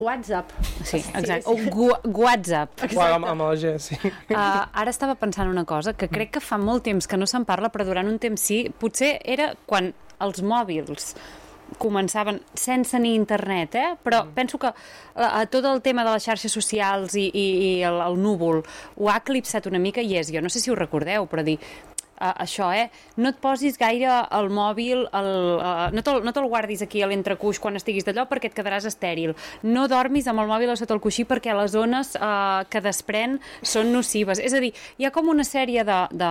WhatsApp. Sí, exacte. O WhatsApp. Amb el G, sí. Ara estava pensant una cosa, que crec que fa molt temps que no se'n parla, però durant un temps sí. Potser era quan els mòbils començaven sense ni internet, però penso que tot el tema de les xarxes socials i el núvol ho ha eclipsat una mica i és, jo no sé si ho recordeu, però dir això, no et posis gaire el mòbil, no te'l guardis aquí a l'entrecuix quan estiguis d'allò perquè et quedaràs estèril. No dormis amb el mòbil a sota el coixí perquè les ones que desprèn són nocives. És a dir, hi ha com una sèrie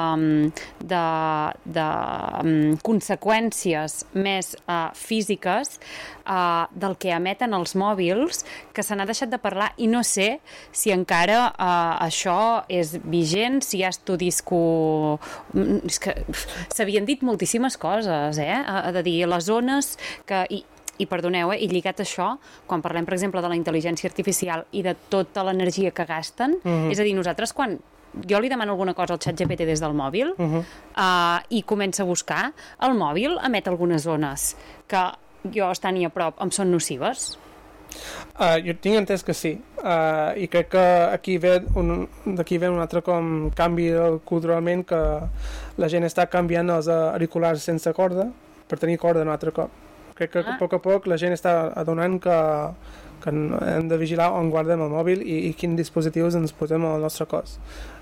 de conseqüències més físiques del que emeten els mòbils que se n'ha deixat de parlar i no sé si encara això és vigent, si hi ha estudis és que s'havien dit moltíssimes coses, de dir les zones que... I perdoneu, i lligat a això, quan parlem, per exemple, de la intel·ligència artificial i de tota l'energia que gasten, és a dir, nosaltres quan jo li demano alguna cosa al ChatGPT des del mòbil i comença a buscar, el mòbil emet algunes zones que jo estant a prop em són nocives. Jo tinc entès que sí, i crec que d'aquí ve un altre com canvi culturalment, que la gent està canviant els auriculars sense corda per tenir corda un altre cop. Crec que a poc la gent està adonant que hem de vigilar on guardem el mòbil i quins dispositius ens posem al nostre cos.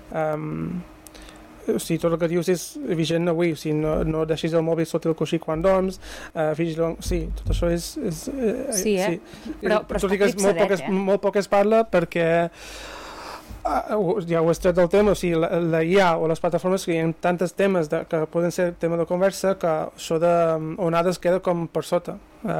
O sigui, tot el que dius és vigent avui, o sigui, no deixis el mòbil sota el coixí quan dorms, sí, tot això és sí, però tot i que molt poc es parla perquè ja ho has tret del tema, o sigui, la IA o les plataformes, que hi ha tantes temes que poden ser tema de conversa, que això d'onades queda com per sota.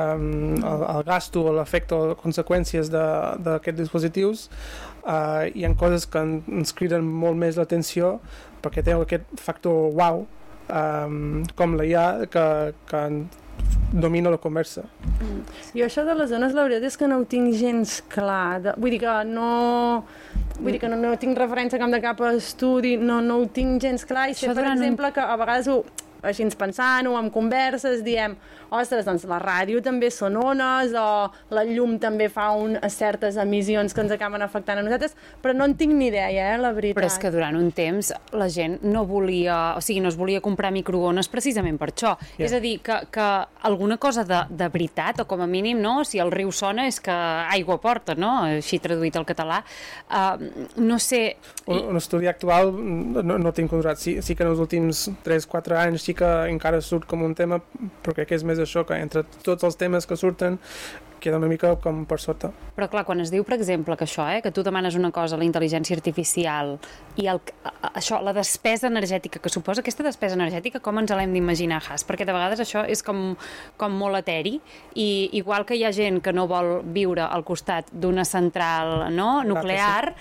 El gasto o l'efecte o les conseqüències d'aquests dispositius, hi ha coses que ens criden molt més l'atenció perquè té aquest factor wow, com la IA que domina la conversa. Jo això de les zones, la veritat és que no ho tinc gens clar. Vull dir que no tinc referència de cap estudi, no ho tinc gens clar, i sé, per exemple, que a vegades així ens pensant-ho, amb converses, diem, ostres, doncs la ràdio també són ones, o la llum també fa certes emissions que ens acaben afectant a nosaltres, però no en tinc ni idea, la veritat. Però és que durant un temps la gent no es volia comprar microones precisament per això. És a dir, que alguna cosa de veritat, o com a mínim, no? Si el riu sona és que aigua porta, no? Així traduït al català. No sé... Un estudi actual no tinc controlat. Sí que en els últims 3-4 anys sí que encara surt com un tema, però crec que és més això, que entre tots els temes que surten queda una mica com per sota. Però clar, quan es diu, per exemple, que això, que tu demanes una cosa a la intel·ligència artificial i això, la despesa energètica que suposa, aquesta despesa energètica, com ens l'hem d'imaginar, Has? Perquè de vegades això és com molt eteri, i igual que hi ha gent que no vol viure al costat d'una central nuclear,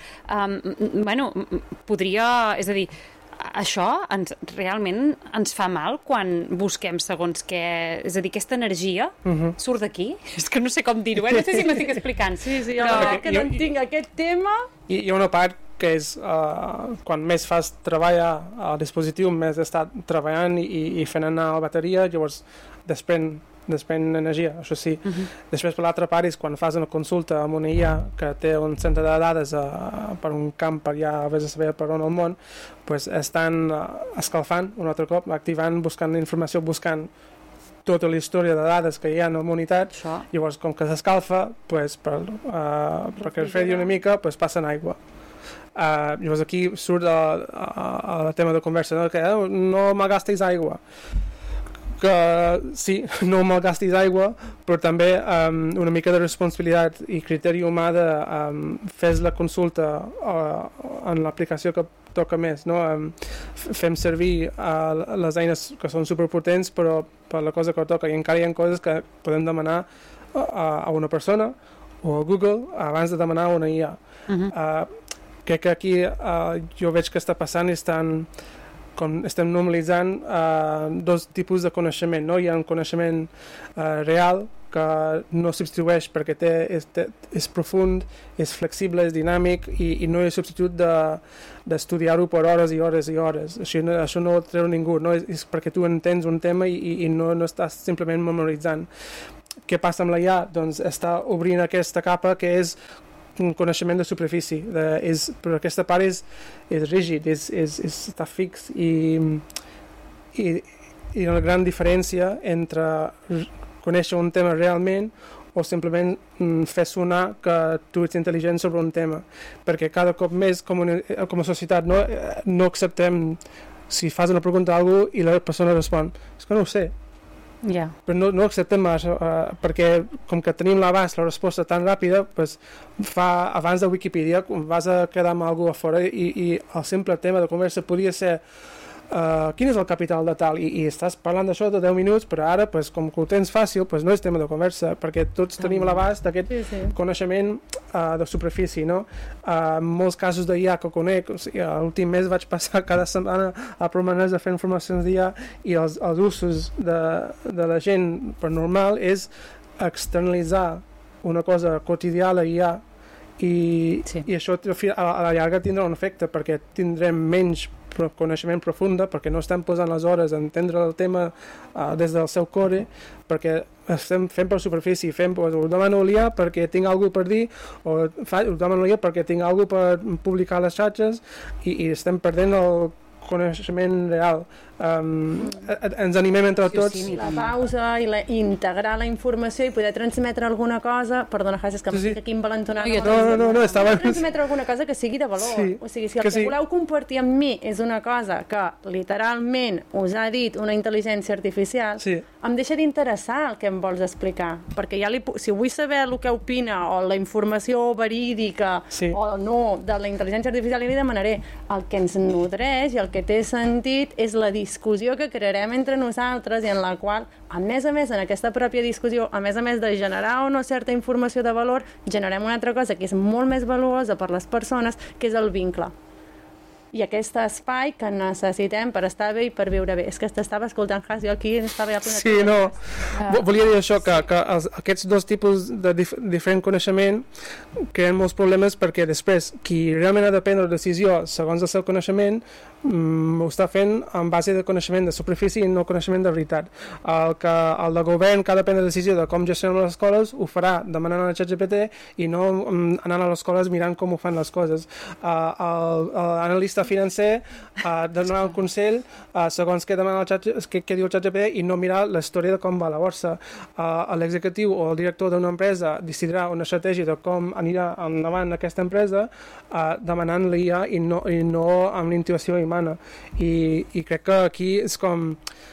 podria... És a dir, això realment ens fa mal quan busquem segons què... És a dir, aquesta energia surt d'aquí? És que no sé com dir-ho, no sé si m'estic explicant. Sí, però que no entenc aquest tema... Hi ha una part que és quan més fas treballar el dispositiu, més està treballant i fent anar la bateria, llavors desprèn energia, això sí. Després, per l'altra part, és quan fas una consulta amb una IA que té un centre de dades per un camp per ja vés a saber per on el món, pues estan escalfant un altre cop, activant, buscant informació, buscant tota la història de dades que hi ha en la unitat, llavors com que s'escalfa, pues, perquè es fredi una mica, pues, passen aigua. Llavors aquí surt el tema de conversa, no? Que no malgastis aigua, que sí, no malgastis aigua, però també una mica de responsabilitat i criteri humà de fes la consulta en l'aplicació que toca més, no? Fem servir les eines que són superpotents, però per la cosa que toca, i encara hi ha coses que podem demanar a una persona o a Google abans de demanar una IA. Crec que aquí jo veig que està passant, estem normalitzant dos tipus de coneixement, no? Hi ha un coneixement real que no substitueix perquè és profund, és flexible, és dinàmic i no és substitut d'estudiar-ho per hores i hores i hores. Això no ho treu ningú, no? És perquè tu entens un tema i no estàs simplement memoritzant. què passa amb la IA? Doncs està obrint aquesta capa que és un coneixement de superfície, però aquesta part és rígid, està fix i una gran diferència entre conèixer un tema realment o simplement fer sonar que tu ets intel·ligent sobre un tema, perquè cada cop més com a societat no acceptem si fas una pregunta a algú i la persona respon, és que no ho sé. Yeah. Però no acceptem perquè com que tenim l'abast, la resposta tan ràpida, pues, abans de Wikipedia vas a quedar amb algú a fora i el simple tema de conversa podria ser quin és el capital de tal, i estàs parlant d'això de 10 minuts, però ara pues, com que ho tens fàcil, pues, no és tema de conversa, perquè tots tenim l'abast d'aquest coneixement de superfície, no? En molts casos d'IA que conec, o sigui, l'últim mes vaig passar cada setmana a Promanès a fer informacions d'IA, i els usos de la gent per normal és externalitzar una cosa quotidiana a IA, i això a la llarga tindrà un efecte, perquè tindrem menys coneixement profunda, perquè no estem posant les hores a entendre el tema des del seu core, perquè estem fent per superfície, ho demano a l'IA perquè tinc alguna per dir, o ho demano a l'IA perquè tinc alguna per publicar a les xarxes, i estem perdent el coneixement real. Ens animem entre tots. La pausa i integrar la informació i poder transmetre alguna cosa, perdona, és que m'estic aquí envalentonant. No, estava... transmetre alguna cosa que sigui de valor. O sigui, si el que voleu compartir amb mi és una cosa que literalment us ha dit una intel·ligència artificial, em deixa d'interessar el que em vols explicar, perquè si vull saber el que opina o la informació verídica o no de la intel·ligència artificial, li demanaré. El que ens nodreix i el que té sentit és la discussió que crearem entre nosaltres, i en la qual, a més, en aquesta pròpia discussió, a més de generar o no certa informació de valor, generem una altra cosa que és molt més valuosa per les persones, que és el vincle. I aquest espai que necessitem per estar bé i per viure bé. És que t'estava escoltant, jo aquí estava ja... Sí, no, volia dir això, que aquests dos tipus de diferent coneixement creen molts problemes, perquè després qui realment ha de prendre la decisió segons el seu coneixement ho està fent en base de coneixement de superfície i no coneixement de veritat. El de govern que ha de prendre la decisió de com gestionar les escoles ho farà demanant a la ChatGPT i no anant a les escoles mirant com ho fan les coses. L'analista financer de donar un consell segons què diu el ChatGPT i no mirar la història de com va la borsa. L'executiu o el director d'una empresa decidirà una estratègia de com anirà endavant aquesta empresa demanant l'IA i no amb l'intuïció humana. I crec que aquí és com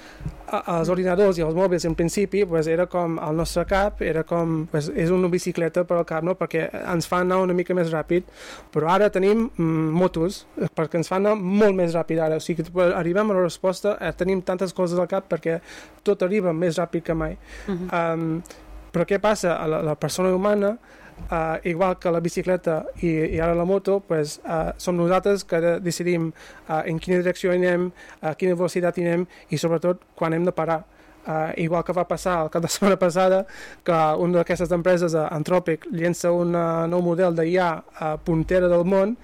els ordinadors i els mòbils en principi era com el nostre cap, era com és una bicicleta per al cap, no? Perquè ens fa anar una mica més ràpid, però ara tenim motos perquè ens fa anar molt més ràpid ara, o sigui que arribem a la resposta, tenim tantes coses al cap perquè tot arriba més ràpid que mai. Però què passa? A la persona humana, igual que la bicicleta i ara la moto, som nosaltres que decidim en quina direcció anem, a quina velocitat anem i sobretot quan hem de parar. Igual que va passar el cap de setmana passada, que una d'aquestes empreses, Anthropic, llença un nou model d'IA puntera del món,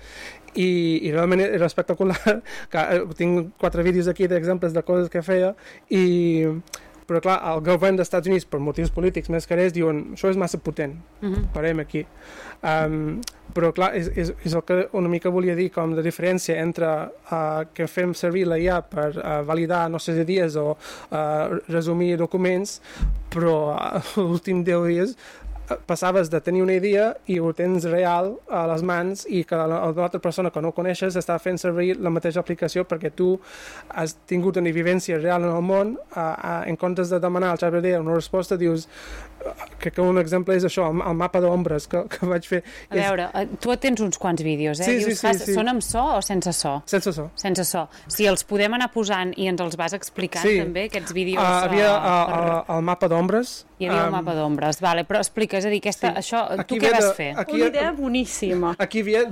i realment era espectacular, que tinc 4 vídeos aquí d'exemples de coses que feia, però clar, el govern dels Estats Units, per motius polítics més que res, diuen això és massa potent, parem aquí. Però clar, és el que una mica volia dir, com de diferència entre que fem servir la IA per validar nostres idees o resumir documents, però l'últim 10 dies passaves de tenir una idea i ho tens real a les mans i que l'altra persona que no coneixes està fent servir la mateixa aplicació perquè tu has tingut una vivència real en el món. En comptes de demanar al ChatGPT una resposta, dius, crec que un exemple és això, el mapa d'ombres que vaig fer. A veure, tu tens uns quants vídeos, Sí. Són amb so o sense so? Sense so. Sense so. Si els podem anar posant i ens els vas explicant també, aquests vídeos... Havia el mapa d'ombres. Hi havia el mapa d'ombres, vale, però explica, és a dir, això, tu què vas fer? Una idea boníssima. Aquí ve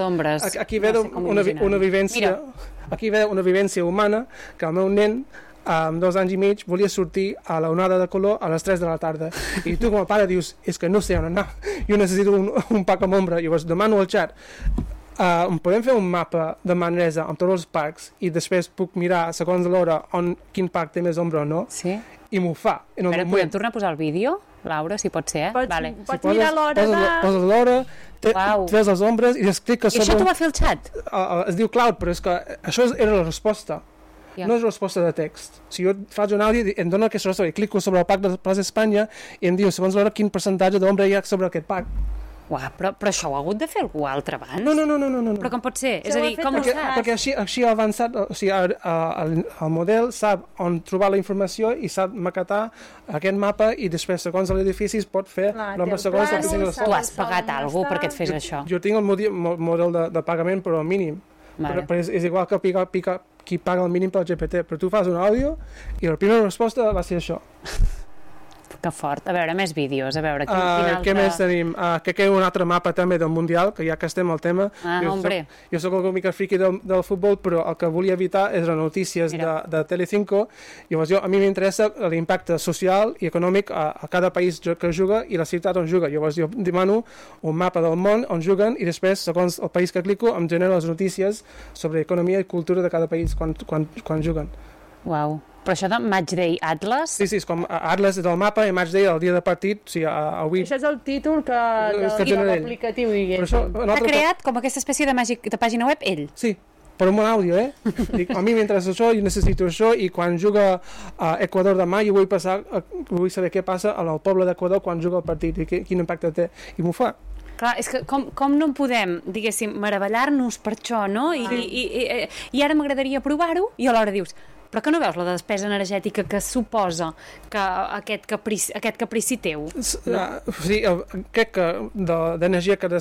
una vivència... Aquí ve una vivència humana que el meu nen amb 2 anys i mig volia sortir a la onada de color a les 3 de la tarda i tu com a pare dius, és que no sé on anar, jo necessito un pack amb ombra. Llavors demano al xat, podem fer un mapa de Manresa amb tots els parcs i després puc mirar segons l'hora quin parc té més ombra o no? Sí. I m'ho fa. Podem tornar a posar el vídeo? Laura, si pot ser, Pots mirar l'hora Poses l'hora, ves les ombres i expliques sobre... I això t'ho va fer el xat? Es diu cloud, però és que això era la resposta. No és resposta de text. Si jo faig un àudio, em dona aquesta resposta, i clico sobre el pack de Plaça Espanya i em diu, segons l'hora, quin percentatge d'ombra hi ha sobre aquest pack. Uau, però això ho ha hagut de fer algú altre abans? No. Però com pot ser? És a dir, com ho saps? Perquè així ha avançat, o sigui, el model sap on trobar la informació i sap maquetar aquest mapa i després, segons l'edifici, es pot fer l'ombra segons el disseny de Tu has pagat algú perquè et fes això? Jo tinc el model de pagament, però mínim. Però és igual que qui paga el mínim pel GPT, però tu fas un àudio i la primera resposta va ser això. Que fort. A veure, més vídeos, a veure quin altre... Què més tenim? Que hi ha un altre mapa també del Mundial, que ja que estem al tema. Jo soc una mica friqui del futbol, però el que volia evitar és les notícies de Telecinco. Llavors a mi m'interessa l'impacte social i econòmic a cada país que juga i la ciutat on juga. Llavors jo demano un mapa del món on juguen i després, segons el país que clico, em genera les notícies sobre economia i cultura de cada país quan juguen. Uau. Però això de Matchday Atlas? Sí, és com Atlas és el mapa i Matchday el dia de partit, o sigui, avui... Això és el títol de l'aplicatiu, diguéssim. T'ha creat com aquesta espècie de pàgina web ell? Sí, per un bon àudio, Dic, a mi m'interessa això, jo necessito això, i quan juga a Equador demà jo vull saber què passa al poble d'Equador quan juga el partit i quin impacte té, i m'ho fa. Clar, és que com no podem, diguéssim, meravellar-nos per això, no? I ara m'agradaria provar-ho, i alhora dius... Però que no veus la despesa energètica que suposa que aquest caprici teu? Sí, crec que d'energia que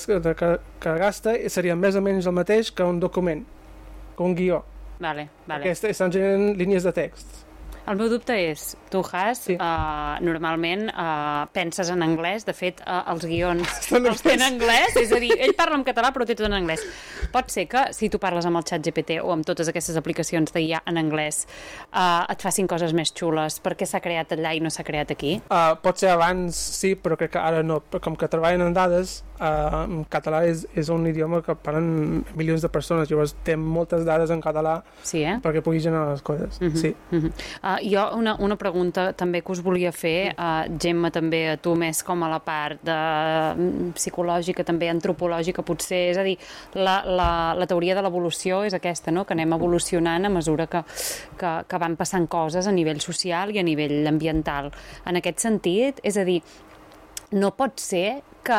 gasta seria més o menys el mateix que un document, que un guió. Vale. Estan generant línies de text. El meu dubte és, tu, Has, normalment penses en anglès, de fet, els guions els té en anglès, és a dir, ell parla en català però té tot en anglès. Pot ser que, si tu parles amb el xat GPT o amb totes aquestes aplicacions d'IA en anglès, et facin coses més xules, perquè s'ha creat allà i no s'ha creat aquí? Pot ser abans, sí, però crec que ara no, com que treballen en dades, en català és un idioma que parlen milions de persones, llavors té moltes dades en català perquè pugui generar les coses. Sí. Jo una pregunta també que us volia fer, Gemma, també a tu més com a la part de psicològica, també antropològica potser, és a dir, la teoria de l'evolució és aquesta, no? Que anem evolucionant a mesura que van passant coses a nivell social i a nivell ambiental. En aquest sentit, és a dir, no pot ser que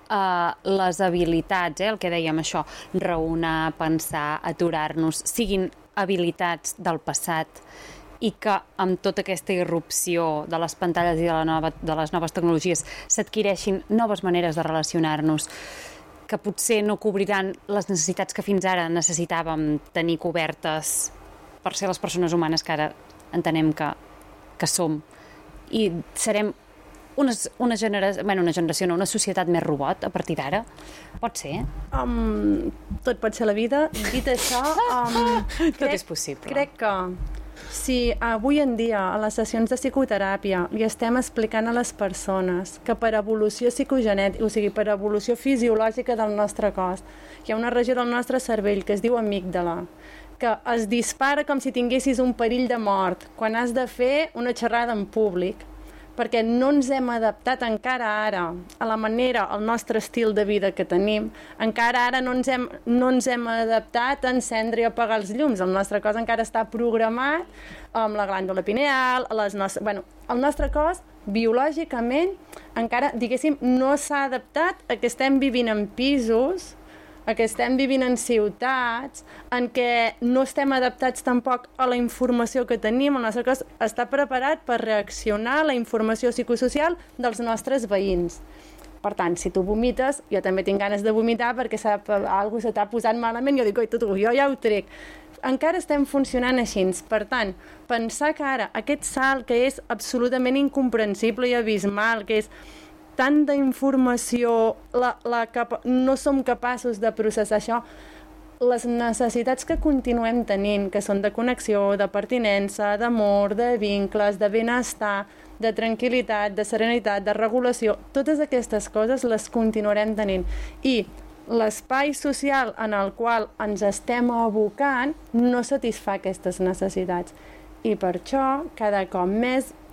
les habilitats, el que dèiem això, raonar, pensar, aturar-nos, siguin habilitats del passat i que amb tota aquesta irrupció de les pantalles i de les noves tecnologies s'adquireixin noves maneres de relacionar-nos que potser no cobriran les necessitats que fins ara necessitàvem tenir cobertes per ser les persones humanes que ara entenem que som, i serem una generació, no, una societat més robot a partir d'ara? Pot ser? Tot pot ser la vida. Dit això, tot és possible. Crec que si avui en dia a les sessions de psicoteràpia li estem explicant a les persones que per evolució psicogenètica, o sigui, per evolució fisiològica del nostre cos, hi ha una regió del nostre cervell que es diu amígdala, que es dispara com si tinguessis un perill de mort quan has de fer una xerrada en públic, perquè no ens hem adaptat encara ara a la manera, al nostre estil de vida que tenim, encara ara no ens hem adaptat a encendre i apagar els llums. El nostre cos encara està programat amb la glàndula pineal, el nostre cos biològicament encara, diguéssim, no s'ha adaptat a que estem vivint en pisos, a que estem vivint en ciutats, en què no estem adaptats tampoc a la informació que tenim. El nostre cos està preparat per reaccionar a la informació psicosocial dels nostres veïns. Per tant, si tu vomites, jo també tinc ganes de vomitar perquè algú se t'ha posat malament, jo dic, jo ja ho trec. Encara estem funcionant així. Per tant, pensar que ara aquest salt que és absolutament incomprensible i abismal, que és tanta informació, no som capaços de processar això, les necessitats que continuem tenint, que són de connexió, de pertinença, d'amor, de vincles, de benestar, de tranquil·litat, de serenitat, de regulació, totes aquestes coses les continuarem tenint. I l'espai social en el qual ens estem abocant no satisfà aquestes necessitats. I per això, cada cop més,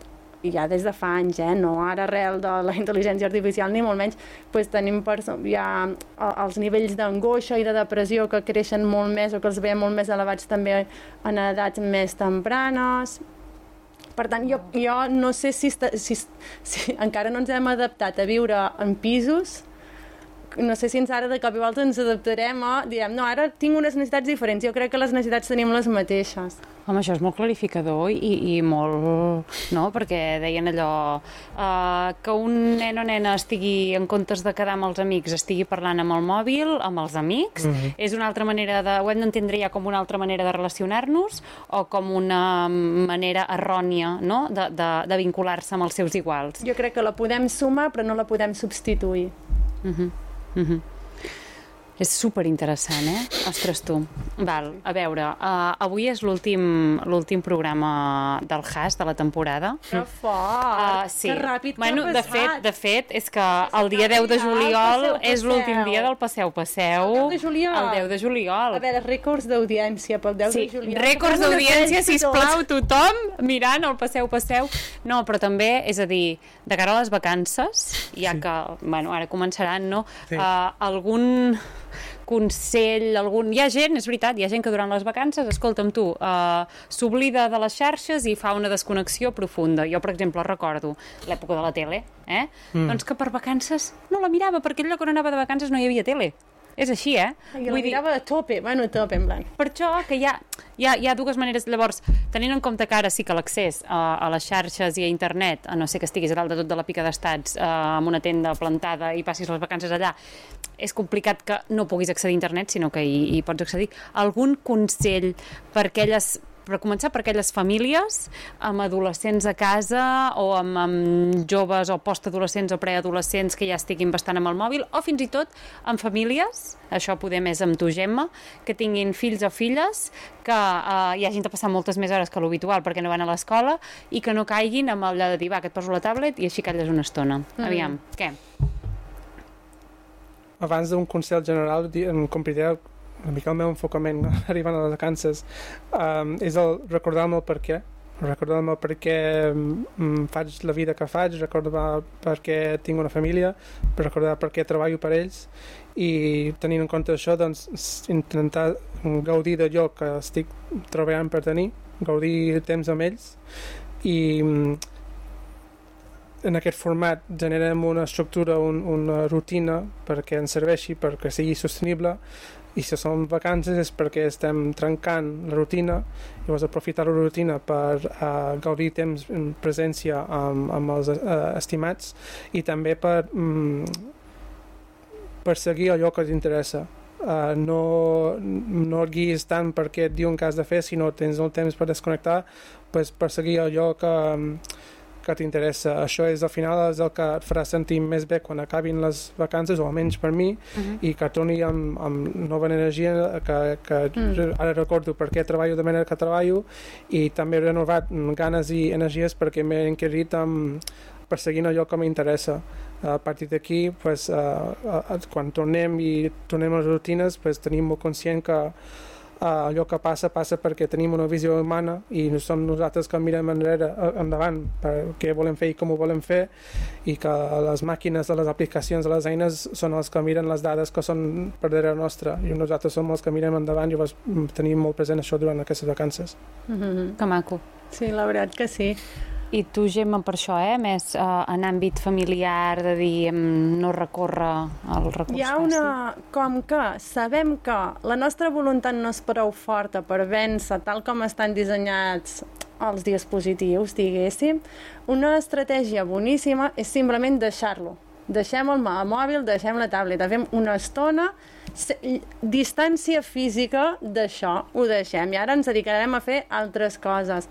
ja des de fa anys, no ara arrel de la intel·ligència artificial ni molt menys, doncs tenim ja els nivells d'angoixa i de depressió que creixen molt més o que els veiem molt més elevats també en edats més tempranes. Per tant, jo no sé si encara no ens hem adaptat a viure en pisos. No sé si ara de cop i volta ens adaptarem a, diem, no, ara tinc unes necessitats diferents. Jo crec que les necessitats tenim les mateixes. Home, això és molt clarificador i molt... No? Perquè deien allò que un nen o nena estigui, en comptes de quedar amb els amics, estigui parlant amb el mòbil, amb els amics. És una altra manera de... Ho hem d'entendre ja com una altra manera de relacionar-nos o com una manera errònia, no? de vincular-se amb els seus iguals. Jo crec que la podem sumar, però no la podem substituir. És superinteressant, Ostres, tu. Val, a veure, avui és l'últim programa del Has de la temporada. Que fort! Sí. Que ràpid bueno, que has de fet, és que el dia 10 de juliol és l'últim dia del Passeu-Passeu. El 10 de juliol? El 10 de juliol. A veure, rècords d'audiència pel 10 de juliol. Rècords d'audiència, sisplau, tothom mirant el Passeu-Passeu. No, però també, és a dir, de cara a les vacances, ja que, bueno, ara començaran, no? Algun consell, hi ha gent, és veritat, hi ha gent que durant les vacances, escolta'm tu, s'oblida de les xarxes i fa una desconnexió profunda. Jo, per exemple, recordo l'època de la tele, doncs que per vacances no la mirava, perquè el lloc on anava de vacances no hi havia tele. És així, I la mirava a tope, bueno, a tope, en plan. Per això que hi ha dues maneres. Llavors, tenint en compte que ara sí que l'accés a les xarxes i a internet, a no ser que estiguis a dalt de tot de la pica d'estats, amb una tenda plantada i passis les vacances allà, és complicat que no puguis accedir a internet, sinó que hi pots accedir. Algun consell per començar per aquelles famílies amb adolescents a casa o amb joves o postadolescents o preadolescents que ja estiguin bastant amb el mòbil, o fins i tot amb famílies, això poder més amb tu, Gemma, que tinguin fills o filles que hi hagin de passar moltes més hores que l'habitual perquè no van a l'escola i que no caiguin amb allò de dir, va, que et poso la tablet i així calles una estona. Aviam, què? Abans d'un consell general, em compliria una mica el meu enfocament arribant a les vacances, és el recordar-me el per què. Recordar-me per què faig la vida que faig, recordar per què tinc una família, recordar per què treballo per ells i tenint en compte això, doncs, intentar gaudir d'allò que estic treballant per tenir, gaudir temps amb ells i en aquest format generem una estructura, una rutina perquè ens serveixi, perquè sigui sostenible. I si són vacances és perquè estem trencant la rutina, llavors aprofitar la rutina per gaudir temps en presència amb els estimats i també per perseguir allò que t'interessa. No et guiis tant perquè et diuen que has de fer, sinó tens el temps per desconnectar, pues perseguir allò que t'interessa. Això és, al final, és el que et farà sentir més bé quan acabin les vacances, o almenys per mi, i que torni amb nova energia, que ara recordo per què treballo de manera que treballo, i també he renovat ganes i energies perquè m'he enquerit perseguint allò que m'interessa. A partir d'aquí, pues, quan tornem a les rutines, pues, tenim molt conscient que allò que passa perquè tenim una visió humana i som nosaltres que mirem endavant per què volem fer i com ho volem fer, i que les màquines de les aplicacions de les eines són els que miren les dades que són per darrere nostra i nosaltres som els que mirem endavant, i llavors tenim molt present això durant aquestes vacances. Que maco. Sí, la veritat que sí. I tu, Gemma, per això, més en àmbit familiar, de dir, no recórrer al recurs Hi ha com que sabem que la nostra voluntat no és prou forta per vèncer tal com estan dissenyats els dispositius, diguéssim, una estratègia boníssima és simplement deixar-lo. Deixem el mòbil, deixem la tableta, fem una estona, distància física d'això, ho deixem, i ara ens dedicarem a fer altres coses.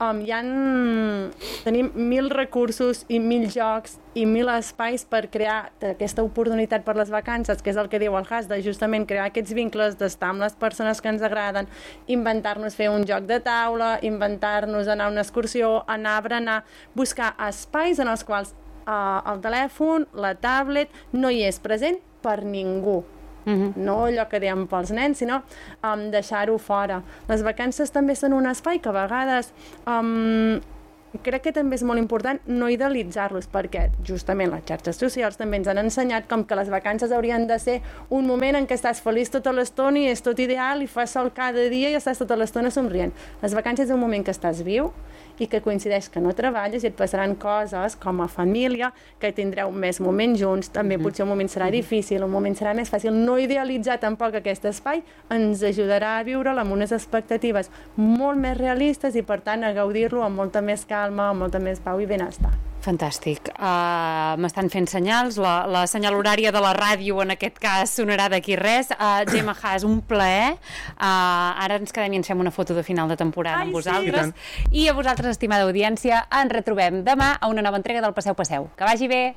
Tenim 1000 recursos i 1000 jocs i 1000 espais per crear aquesta oportunitat per les vacances, que és el que diu el Has, de justament crear aquests vincles, d'estar amb les persones que ens agraden, inventar-nos fer un joc de taula, inventar-nos anar a una excursió, anar a berenar, buscar espais en els quals el telèfon, la tablet, no hi és present per ningú. No allò que dèiem pels nens, sinó deixar-ho fora. Les vacances també són un espai que a vegades crec que també és molt important no idealitzar-los, perquè justament les xarxes socials també ens han ensenyat com que les vacances haurien de ser un moment en què estàs feliç tota l'estona i és tot ideal i fas sol cada dia i estàs tota l'estona somrient. Les vacances és un moment que estàs viu i que coincideix que no treballes i et passaran coses com a família, que tindreu més moments junts, també potser un moment serà difícil, un moment serà més fàcil. No idealitzar tampoc aquest espai ens ajudarà a viure'l amb unes expectatives molt més realistes i per tant a gaudir-lo amb molta més calma, amb molta més pau i benestar. Fantàstic. M'estan fent senyals. La senyal horària de la ràdio, en aquest cas, sonarà d'aquí res. Gemma Haas, un plaer. Ara ens quedem i ens fem una foto de final de temporada amb vosaltres. I a vosaltres, estimada audiència, ens retrobem demà a una nova entrega del Passeu Passeu. Que vagi bé!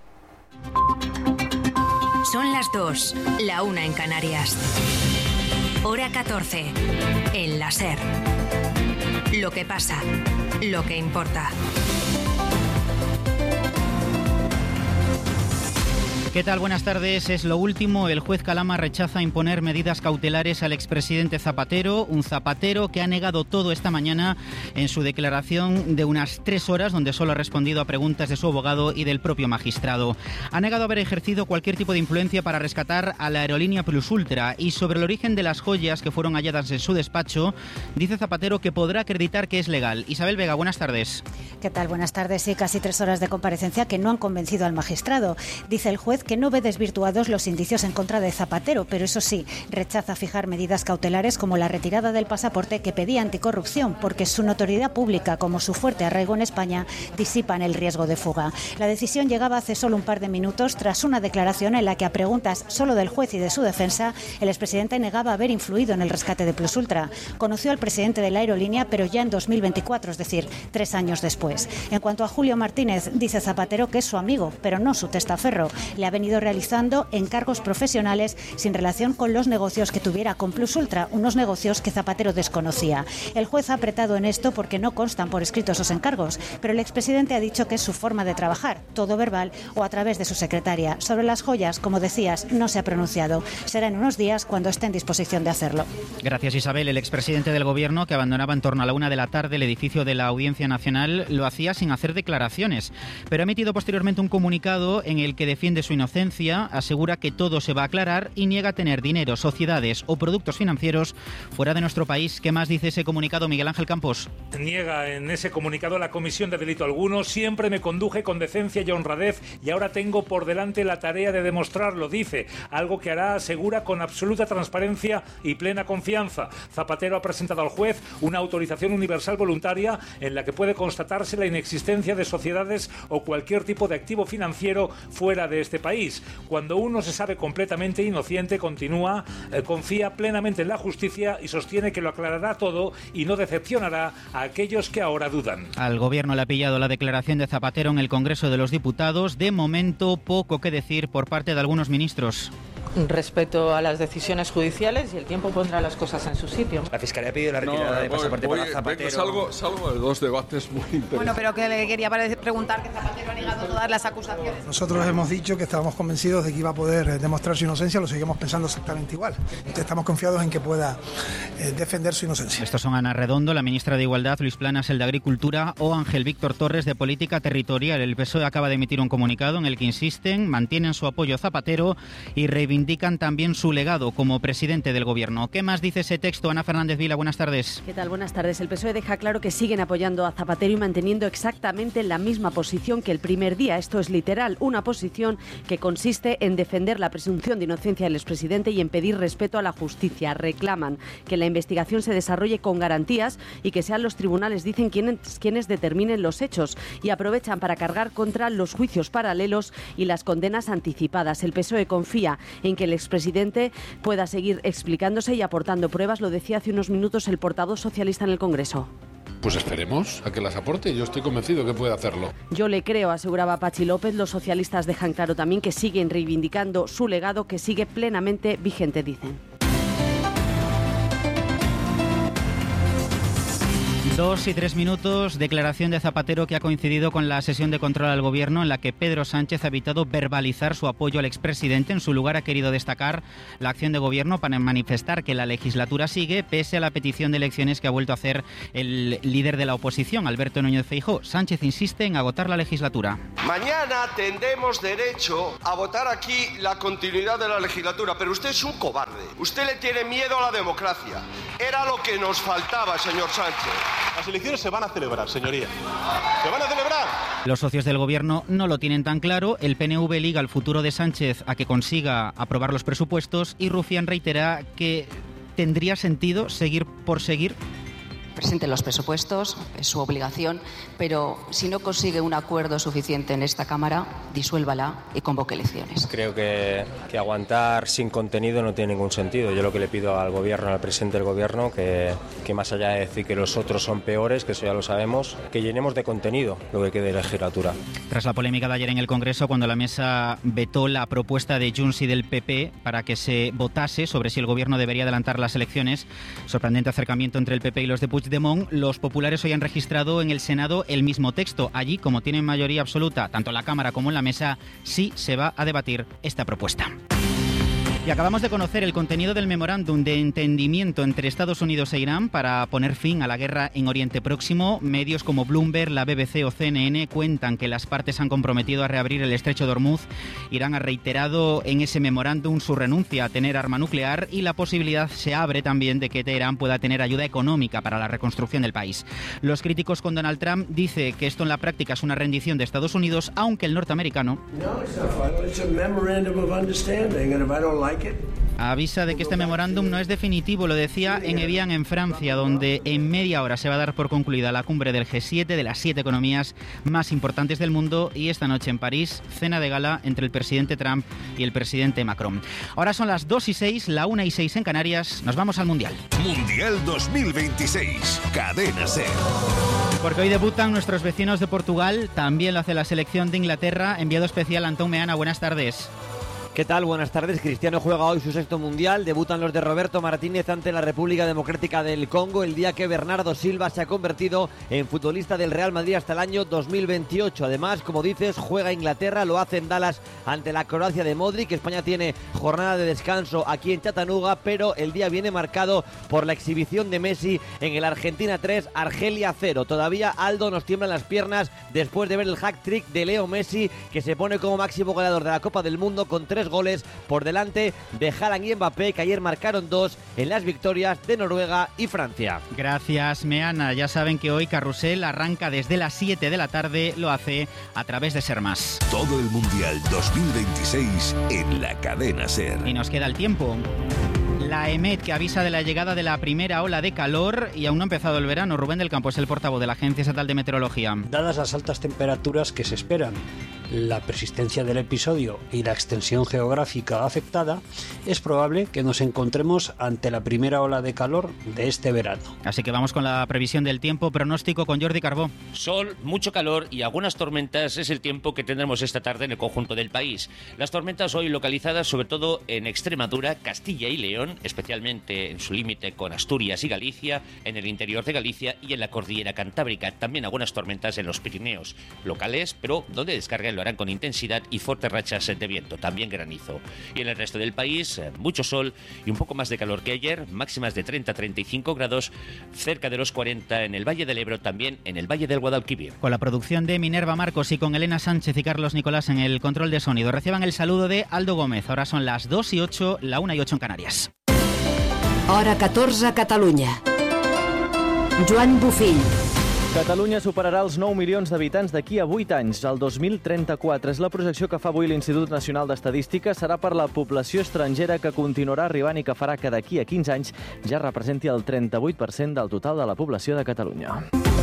Son las 2, la 1 en Canarias. Hora 14, en la SER. Lo que pasa, lo que importa. ¿Qué tal? Buenas tardes. Es lo último. El juez Calama rechaza imponer medidas cautelares al expresidente Zapatero, un Zapatero que ha negado todo esta mañana en su declaración de unas 3 horas, donde solo ha respondido a preguntas de su abogado y del propio magistrado. Ha negado haber ejercido cualquier tipo de influencia para rescatar a la aerolínea Plus Ultra, y sobre el origen de las joyas que fueron halladas en su despacho, dice Zapatero que podrá acreditar que es legal. Isabel Vega, buenas tardes. ¿Qué tal? Buenas tardes. Sí, casi 3 horas de comparecencia que no han convencido al magistrado. Dice el juez que no ve desvirtuados los indicios en contra de Zapatero, pero eso sí, rechaza fijar medidas cautelares como la retirada del pasaporte que pedía anticorrupción, porque su notoriedad pública como su fuerte arraigo en España disipan el riesgo de fuga. La decisión llegaba hace solo un par de minutos tras una declaración en la que, a preguntas solo del juez y de su defensa, el expresidente negaba haber influido en el rescate de Plus Ultra. Conoció al presidente de la aerolínea, pero ya en 2024, es decir, 3 años después. En cuanto a Julio Martínez, dice Zapatero que es su amigo, pero no su testaferro. Le ha venido realizando encargos profesionales sin relación con los negocios que tuviera con Plus Ultra, unos negocios que Zapatero desconocía. El juez ha apretado en esto porque no constan por escrito esos encargos, pero el expresidente ha dicho que es su forma de trabajar, todo verbal o a través de su secretaria. Sobre las joyas, como decías, no se ha pronunciado. Será en unos días cuando esté en disposición de hacerlo. Gracias, Isabel. El expresidente del Gobierno, que abandonaba en torno a la 1 de la tarde el edificio de la Audiencia Nacional, lo hacía sin hacer declaraciones, pero ha emitido posteriormente un comunicado en el que defiende su inocencia, asegura que todo se va a aclarar y niega tener dinero, sociedades o productos financieros fuera de nuestro país. ¿Qué más dice ese comunicado, Miguel Ángel Campos? Niega en ese comunicado la comisión de delito alguno. Siempre me conduje con decencia y honradez y ahora tengo por delante la tarea de demostrarlo, dice, algo que hará, asegura, con absoluta transparencia y plena confianza. Zapatero ha presentado al juez una autorización universal voluntaria en la que puede constatarse la inexistencia de sociedades o cualquier tipo de activo financiero fuera de este país. Cuando uno se sabe completamente inocente, continúa, confía plenamente en la justicia y sostiene que lo aclarará todo y no decepcionará a aquellos que ahora dudan. Al Gobierno le ha pillado la declaración de Zapatero en el Congreso de los Diputados. De momento, poco que decir por parte de algunos ministros. Respeto a las decisiones judiciales y el tiempo pondrá las cosas en su sitio. La Fiscalía ha pedido la retirada de pasaporte para Zapatero. Salgo de 2 debates muy interesantes. Bueno, pero que le quería preguntar que Zapatero ha negado todas las acusaciones. Nosotros hemos dicho que estábamos convencidos de que iba a poder demostrar su inocencia, lo seguimos pensando exactamente igual. Estamos confiados en que pueda defender su inocencia. Estos son Ana Redondo, la ministra de Igualdad, Luis Planas, el de Agricultura, o Ángel Víctor Torres, de Política Territorial. El PSOE acaba de emitir un comunicado en el que insisten, mantienen su apoyo a Zapatero y reivindican también su legado como presidente del Gobierno. ¿Qué más dice ese texto? Ana Fernández Vila, buenas tardes. ¿Qué tal? Buenas tardes. El PSOE deja claro que siguen apoyando a Zapatero y manteniendo exactamente la misma posición que el primer día. Esto es literal, una posición que consiste en defender la presunción de inocencia del expresidente y en pedir respeto a la justicia. Reclaman que la investigación se desarrolle con garantías y que sean los tribunales, dicen, quienes determinen los hechos, y aprovechan para cargar contra los juicios paralelos y las condenas anticipadas. El PSOE confía en que el expresidente pueda seguir explicándose y aportando pruebas, lo decía hace unos minutos el portavoz socialista en el Congreso. Pues esperemos a que las aporte, yo estoy convencido que puede hacerlo. Yo le creo, aseguraba Pachi López. Los socialistas dejan claro también que siguen reivindicando su legado, que sigue plenamente vigente, dicen. 2:03, declaración de Zapatero que ha coincidido con la sesión de control al Gobierno en la que Pedro Sánchez ha evitado verbalizar su apoyo al expresidente. En su lugar ha querido destacar la acción de Gobierno para manifestar que la legislatura sigue pese a la petición de elecciones que ha vuelto a hacer el líder de la oposición, Alberto Núñez Feijóo. Sánchez insiste en agotar la legislatura. Mañana tendremos derecho a votar aquí la continuidad de la legislatura, pero usted es un cobarde. Usted le tiene miedo a la democracia. Era lo que nos faltaba, señor Sánchez. Las elecciones se van a celebrar, señoría. ¡Se van a celebrar! Los socios del Gobierno no lo tienen tan claro. El PNV liga el futuro de Sánchez a que consiga aprobar los presupuestos y Rufián reitera que tendría sentido seguir por seguir. Presente los presupuestos, es su obligación, pero si no consigue un acuerdo suficiente en esta Cámara, disuélvala y convoque elecciones. Creo que aguantar sin contenido no tiene ningún sentido. Yo lo que le pido al Gobierno, al presidente del Gobierno, que más allá de decir que los otros son peores, que eso ya lo sabemos, que llenemos de contenido lo que quede de legislatura. Tras la polémica de ayer en el Congreso, cuando la mesa vetó la propuesta de Junts y del PP para que se votase sobre si el Gobierno debería adelantar las elecciones, sorprendente acercamiento entre el PP y los de Puigdemont, los populares hoy han registrado en el Senado el mismo texto. Allí, como tienen mayoría absoluta, tanto en la Cámara como en la mesa, sí se va a debatir esta propuesta. Y acabamos de conocer el contenido del memorándum de entendimiento entre Estados Unidos e Irán para poner fin a la guerra en Oriente Próximo. Medios como Bloomberg, la BBC o CNN cuentan que las partes han comprometido a reabrir el estrecho de Hormuz. Irán ha reiterado en ese memorándum su renuncia a tener arma nuclear y la posibilidad se abre también de que Teherán pueda tener ayuda económica para la reconstrucción del país. Los críticos con Donald Trump dicen que esto en la práctica es una rendición de Estados Unidos, aunque el norteamericano avisa de que este memorándum no es definitivo. Lo decía en Evian, en Francia, donde en media hora se va a dar por concluida la cumbre del G7, de las 7 economías más importantes del mundo, y esta noche en París, cena de gala entre el presidente Trump y el presidente Macron. Ahora son las 2:06, la 1:06 en Canarias. Nos vamos al Mundial. Mundial 2026, Cadena SER. Porque hoy debutan nuestros vecinos de Portugal, también lo hace la selección de Inglaterra. Enviado especial Antón Meana, buenas tardes. ¿Qué tal? Buenas tardes. Cristiano juega hoy su 6º Mundial. Debutan los de Roberto Martínez ante la República Democrática del Congo, el día que Bernardo Silva se ha convertido en futbolista del Real Madrid hasta el año 2028. Además, como dices, juega Inglaterra, lo hace en Dallas ante la Croacia de Modric. España tiene jornada de descanso aquí en Chattanooga, pero el día viene marcado por la exhibición de Messi en el Argentina 3, Argelia 0. Todavía Aldo nos tiembla en las piernas después de ver el hat-trick de Leo Messi, que se pone como máximo goleador de la Copa del Mundo con 3 goles por delante de Haaland y Mbappé, que ayer marcaron 2 en las victorias de Noruega y Francia. Gracias, Meana. Ya saben que hoy Carrusel arranca desde las 7 de la tarde, lo hace a través de Ser Más. Todo el Mundial 2026 en la Cadena SER. Y nos queda el tiempo. La EMET, que avisa de la llegada de la primera ola de calor y aún no ha empezado el verano. Rubén del Campo es el portavoz de la Agencia Estatal de Meteorología. Dadas las altas temperaturas que se esperan, la persistencia del episodio y la extensión geográfica afectada, es probable que nos encontremos ante la primera ola de calor de este verano. Así que vamos con la previsión del tiempo, pronóstico con Jordi Carbó. Sol, mucho calor y algunas tormentas es el tiempo que tendremos esta tarde en el conjunto del país. Las tormentas hoy localizadas sobre todo en Extremadura, Castilla y León, especialmente en su límite con Asturias y Galicia, en el interior de Galicia y en la cordillera Cantábrica. También algunas tormentas en los Pirineos, locales, pero donde descarguen lo harán con intensidad y fuertes rachas de viento, también granizo. Y en el resto del país, mucho sol y un poco más de calor que ayer, máximas de 30-35 grados, cerca de los 40 en el Valle del Ebro, también en el Valle del Guadalquivir. Con la producción de Minerva Marcos y con Elena Sánchez y Carlos Nicolás en el control de sonido. Reciban el saludo de Aldo Gómez. Ahora son las 2:08, la 1:08 en Canarias. Hora 14 a Catalunya. Joan Bufill. Catalunya superarà els 9 milions d'habitants d'aquí a 8 anys, el 2034. És la projecció que fa avui l'Institut Nacional d'Estadística. Serà per la població estrangera que continuarà arribant i que farà que d'aquí a 15 anys ja representi el 38% del total de la població de Catalunya.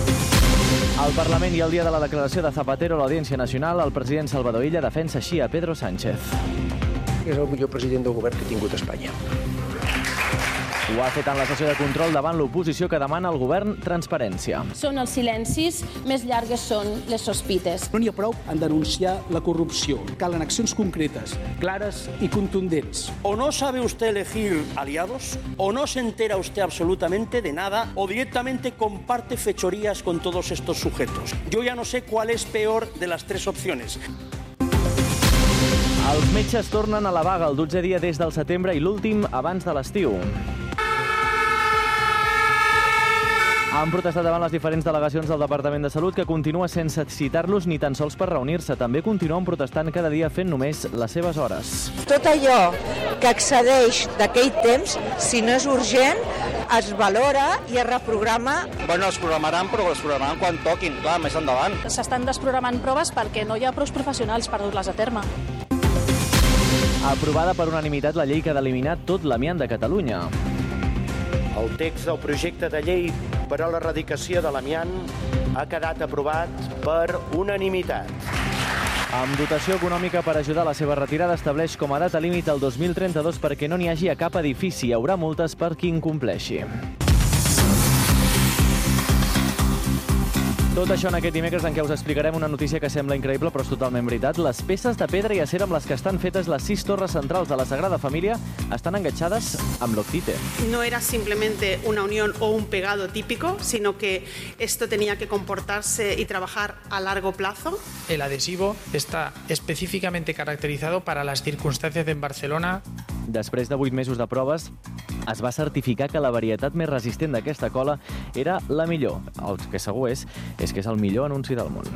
Al Parlament i el dia de la declaració de Zapatero a l'Audiència Nacional, el president Salvador Illa defensa així a Pedro Sánchez. És el millor president del govern que ha tingut Espanya. Ho ha fet en la sessió de control davant l'oposició que demana al govern transparència. Són els silencis, més llargues són les sospites. No n'hi ha prou en denunciar la corrupció. Calen accions concretes, clares y contundentes. O no sabe usted elegir aliados, o no se entera usted absolutamente de nada, o directamente comparte fechorías con todos estos sujetos. Yo ya no sé cuál es peor de las tres opciones. Els metges tornen a la vaga el 12è dia des del setembre i l'últim abans de l'estiu. Han protestat davant les diferents delegacions del Departament de Salut que continua sense citar-los ni tan sols per reunir-se. També continuen protestant cada dia fent només les seves hores. Tot allò que excedeix d'aquell temps, si no és urgent, es valora i es reprograma. Bueno, es programaran, però es programaran quan toquin, clar, més endavant. S'estan desprogramant proves perquè no hi ha prou professionals per dur-les a terme. Aprovada per unanimitat la llei que ha d'eliminar tot l'amiant de Catalunya. El text del projecte de llei per a l'erradicació de l'amiant ha quedat aprovat per unanimitat. Amb dotació econòmica per ajudar a la seva retirada, estableix com a data límit el 2032 perquè no n'hi hagi a cap edifici. Hi haurà multes per qui incompleixi. Tot això en aquest dimecres en què us explicarem una notícia que sembla increïble però és totalment veritat. Les peces de pedra i acer amb les que estan fetes les 6 torres centrals de la Sagrada Família estan enganxades amb l'Octite. No era simplemente una unión o un pegado típico, sino que esto tenía que comportarse y trabajar a largo plazo. El adhesivo está específicamente caracterizado para las circunstancias en Barcelona. Després de 8 mesos de proves, es va certificar que la varietat més resistent d'aquesta cola era la millor. El que segur és que és el millor anunci del món.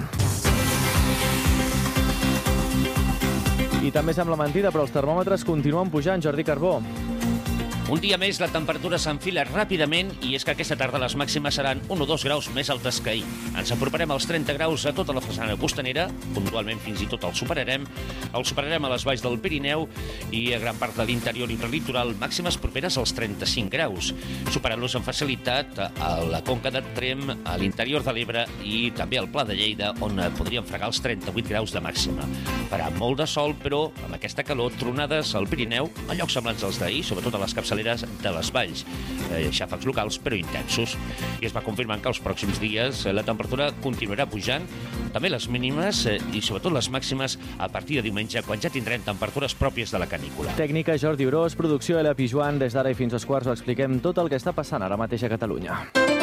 I també sembla mentida, però els termòmetres continuen pujant. Jordi Carbó. Un dia més la temperatura s'enfila ràpidament i és que aquesta tarda les màximes seran 1 o 2 graus més altes que ahir. Ens aproparem als 30 graus a tota la façana costanera, puntualment fins i tot el superarem a les valls del Pirineu i a gran part de l'interior i litoral, màximes properes als 35 graus, superant-los amb facilitat a la Conca de Trem, a l'interior de l'Ebre i també al Pla de Lleida, on podríem fregar els 38 graus de màxima. Farà molt de sol, però amb aquesta calor, tronades al Pirineu, a llocs semblants als d'ahir, sobretot a les capçaleres de les valls, xàfecs locals però intensos. I es va confirmant que els pròxims dies la temperatura continuarà pujant, també les mínimes i sobretot les màximes a partir de diumenge, quan ja tindrem temperatures pròpies de la canícula. Tècnica Jordi Orós, producció Ela Pijuan. Des d'ara i fins als quarts ho expliquem tot el que està passant ara mateix a Catalunya.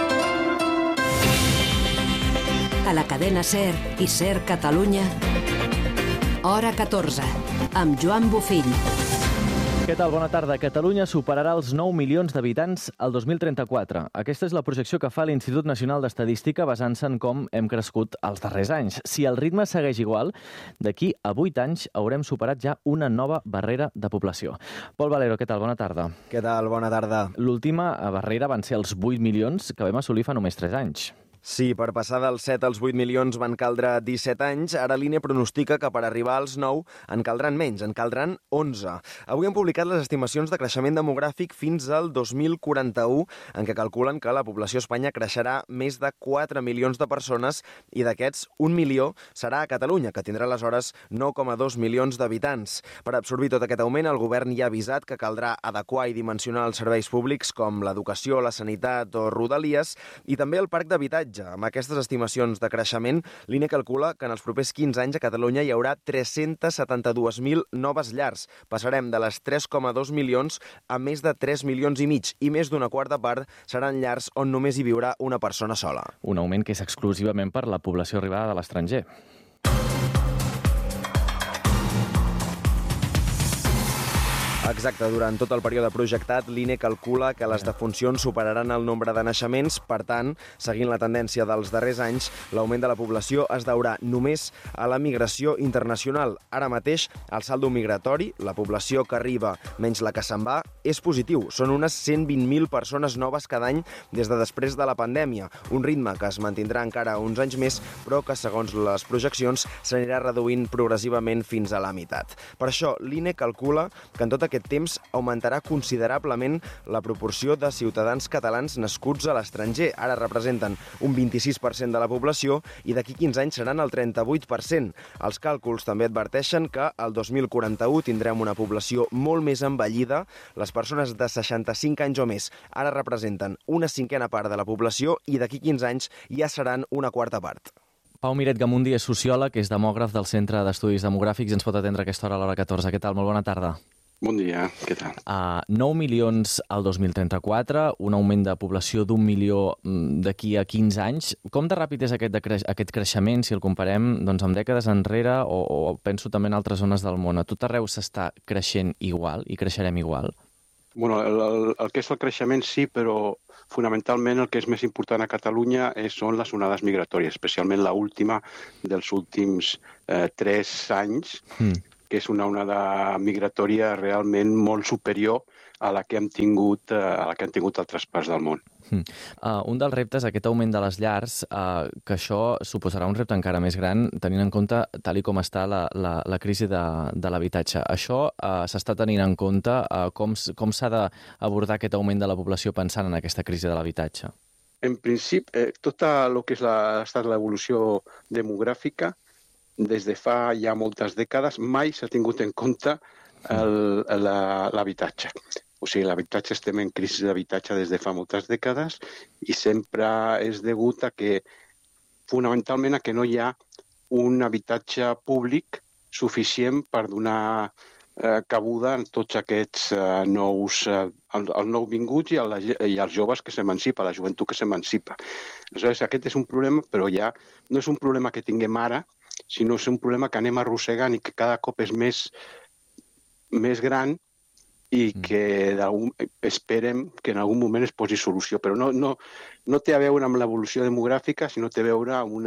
A la cadena SER i SER Catalunya, hora 14, amb Joan Bofill. Què tal? Bona tarda. Catalunya superarà els 9 milions d'habitants el 2034. Aquesta és la projecció que fa l'Institut Nacional d'Estadística basant-se en com hem crescut els darrers anys. Si el ritme segueix igual, d'aquí a 8 anys haurem superat ja una nova barrera de població. Pol Valero, què tal? Bona tarda. Què tal? Bona tarda. L'última barrera van ser els 8 milions que vam assolir fa només 3 anys. Sí, per passar dels 7 als 8 milions van caldre 17 anys. Ara l'INE pronostica que per arribar als 9 en caldran menys, en caldran 11. Avui han publicat les estimacions de creixement demogràfic fins al 2041, en què calculen que la població a Espanya creixerà més de 4 milions de persones i d'aquests 1 milió serà a Catalunya, que tindrà aleshores 9,2 milions d'habitants. Per absorbir tot aquest augment, el govern ja ha avisat que caldrà adequar i dimensionar els serveis públics com l'educació, la sanitat o rodalies i també el parc d'habitatge. Amb aquestes estimacions de creixement, l'INE calcula que en els propers 15 anys a Catalunya hi haurà 372.000 noves llars. Passarem de les 3,2 milions a més de 3 milions i mig i més d'una quarta part seran llars on només hi viurà una persona sola. Un augment que és exclusivament per la població arribada de l'estranger. Exacte, durant tot el període projectat, l'INE calcula que les defuncions superaran el nombre de naixements. Per tant, seguint la tendència dels darrers anys, l'augment de la població es deurà només a la migració internacional. Ara mateix, el saldo migratori, la població que arriba menys la que se'n va, és positiu. Són unes 120.000 persones noves cada any des de després de la pandèmia. Un ritme que es mantindrà encara uns anys més, però que, segons les projeccions, s'anirà reduint progressivament fins a la meitat. Per això, l'INE calcula que en tot aquest aquest temps augmentarà considerablement la proporció de ciutadans catalans nascuts a l'estranger. Ara representen un 26% de la població i d'aquí 15 anys seran el 38%. Els càlculs també adverteixen que el 2041 tindrem una població molt més envellida. Les persones de 65 anys o més ara representen una cinquena part de la població i d'aquí 15 anys ja seran una quarta part. Pau Miret Gamundi és sociòleg, és demògraf del Centre d'Estudis Demogràfics i ens pot atendre a aquesta hora a l'hora 14. Què tal? Molt bona tarda. Bon dia, què tal? 9 milions al 2034, un augment de població d'1 milió d'aquí a 15 anys. Com de ràpid és aquest creixement, si el comparem amb dècades enrere o penso també en altres zones del món? A tot arreu s'està creixent igual i creixerem igual? Bueno, el que és el creixement sí, però fonamentalment el que és més important a Catalunya són les onades migratòries, especialment l'última dels últims 3 anys, que és una onada migratòria realment molt superior a la que hem tingut altres parts del món. Un dels reptes, aquest augment de les llars, que això suposarà un repte encara més gran, tenint en compte tal i com està la crisi de l'habitatge. Això s'està tenint en compte? Com s'ha d'abordar aquest augment de la població pensant en aquesta crisi de l'habitatge? En principi, tot el que ha estat l'evolució demogràfica, des de fa ja moltes dècades, mai s'ha tingut en compte l'habitatge. O sigui, l'habitatge, estem en crisi d'habitatge des de fa moltes dècades i sempre és degut a que, fonamentalment, a que no hi ha un habitatge públic suficient per donar cabuda en tots aquests nous nouvinguts i als joves que s'emancipa, a la joventut que s'emancipa. Aleshores, aquest és un problema, però ja no és un problema que tinguem ara, sinó és un problema que anem arrossegant i que cada cop és més gran i que esperem que en algun moment es posi solució. Però no té a veure amb l'evolució demogràfica, sinó té a veure amb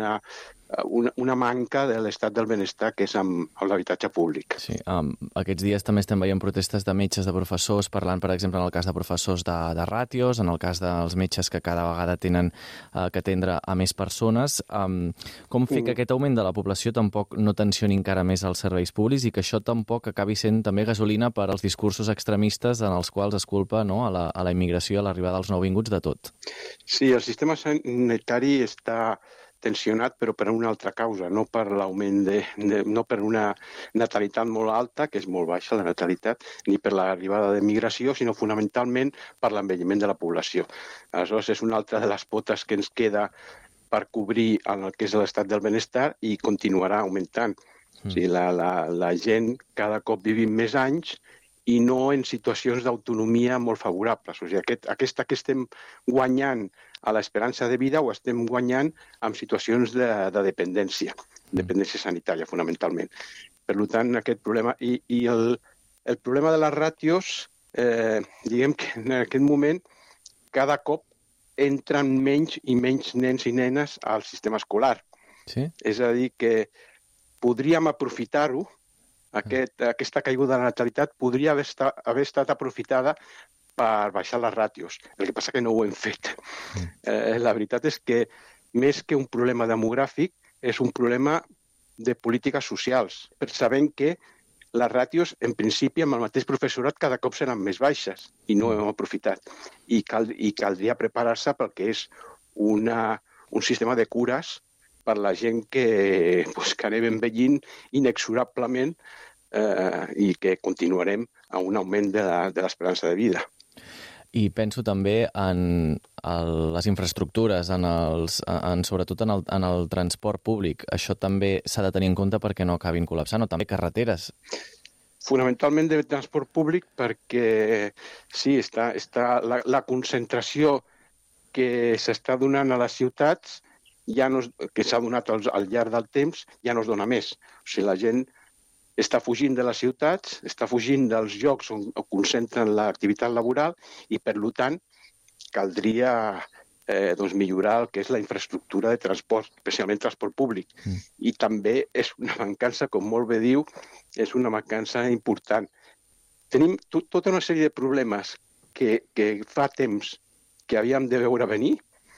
una manca de l'estat del benestar, que és amb l'habitatge públic. Sí, aquests dies també estem veient protestes de metges, de professors, parlant, per exemple, en el cas de professors de ràtios, en el cas dels metges que cada vegada tenen que atendre a més persones. Com fer que aquest augment de la població tampoc no tensioni encara més els serveis públics i que això tampoc acabi sent també gasolina per als discursos extremistes en els quals es culpa a la immigració, a l'arribada dels nouvinguts, de tot? Sí, el sistema sanitari està tensionat, però per una altra causa, no per l'augment no per una natalitat molt alta, que és molt baixa la natalitat, ni per l'arribada de migració, sinó fonamentalment per l'envelliment de la població. Aleshores, és una altra de les potes que ens queda per cobrir el que és l'estat del benestar i continuarà augmentant. O sigui, la gent cada cop vivim més anys i no en situacions d'autonomia molt favorables. O sigui, aquesta que estem guanyant a l'esperança de vida ho estem guanyant en situacions de dependència sanitària, fonamentalment. Per tant, aquest problema... I el problema de les ràtios, diguem que en aquest moment, cada cop entren menys i menys nens i nenes al sistema escolar. Sí? És a dir, que podríem aprofitar-ho, aquesta caiguda de la natalitat podria haver estat aprofitada per baixar les ràtios. El que passa que no ho hem fet. La veritat és que, més que un problema demogràfic, és un problema de polítiques socials. Sabent que les ràtios, en principi, amb el mateix professorat, cada cop seran més baixes i no ho hem aprofitat. I caldria preparar-se pel que és un sistema de cures per la gent que anem envellint inexorablement i que continuarem a un augment de l'esperança de vida. I penso també en les infraestructures, sobretot en el transport públic. Això també s'ha de tenir en compte perquè no acabin col·lapsant, o també carreteres. Fonamentalment de transport públic perquè sí, la concentració que s'està donant a les ciutats, que s'ha donat al llarg del temps, ja no es dona més. O sigui, la gent està fugint de les ciutats, està fugint dels llocs on concentren l'activitat laboral i, per tant, caldria millorar el que és la infraestructura de transport, especialment transport públic. I també és una mancança, com molt bé diu, és una mancança important. Tenim tota una sèrie de problemes que fa temps que havíem de veure venir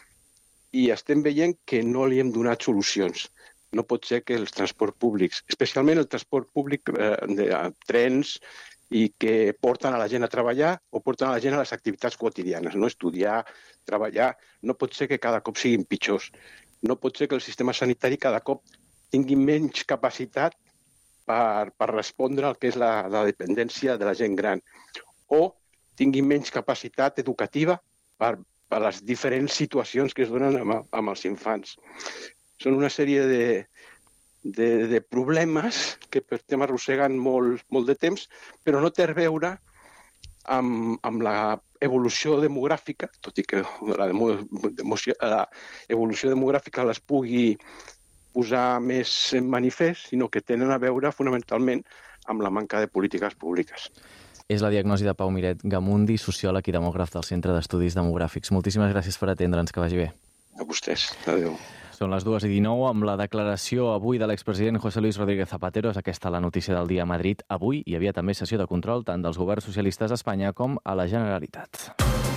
i estem veient que no li hem donat solucions. No pot ser que els transports públics, especialment el transport públic de trens i que porten a la gent a treballar o porten a la gent a les activitats quotidianes, no? Estudiar, treballar. No pot ser que cada cop siguin pitjors. No pot ser que el sistema sanitari cada cop tingui menys capacitat per respondre al que és la dependència de la gent gran, o tingui menys capacitat educativa per les diferents situacions que es donen amb els infants. Són una sèrie de problemes que estem arrossegant molt de temps, però no té a veure amb l'evolució demogràfica, tot i que l'evolució demogràfica les pugui posar més en manifest, sinó que tenen a veure fonamentalment amb la manca de polítiques públiques. És la diagnosi de Pau Miret Gamundi, sociòleg i demògraf del Centre d'Estudis Demogràfics. Moltíssimes gràcies per atendre'ns, que vagi bé. A vostès. Adéu. Són les 2:19, amb la declaració avui de l'expresident José Luis Rodríguez Zapatero. És aquesta la notícia del dia a Madrid. Avui hi havia també sessió de control tant dels governs socialistes a Espanya com a la Generalitat.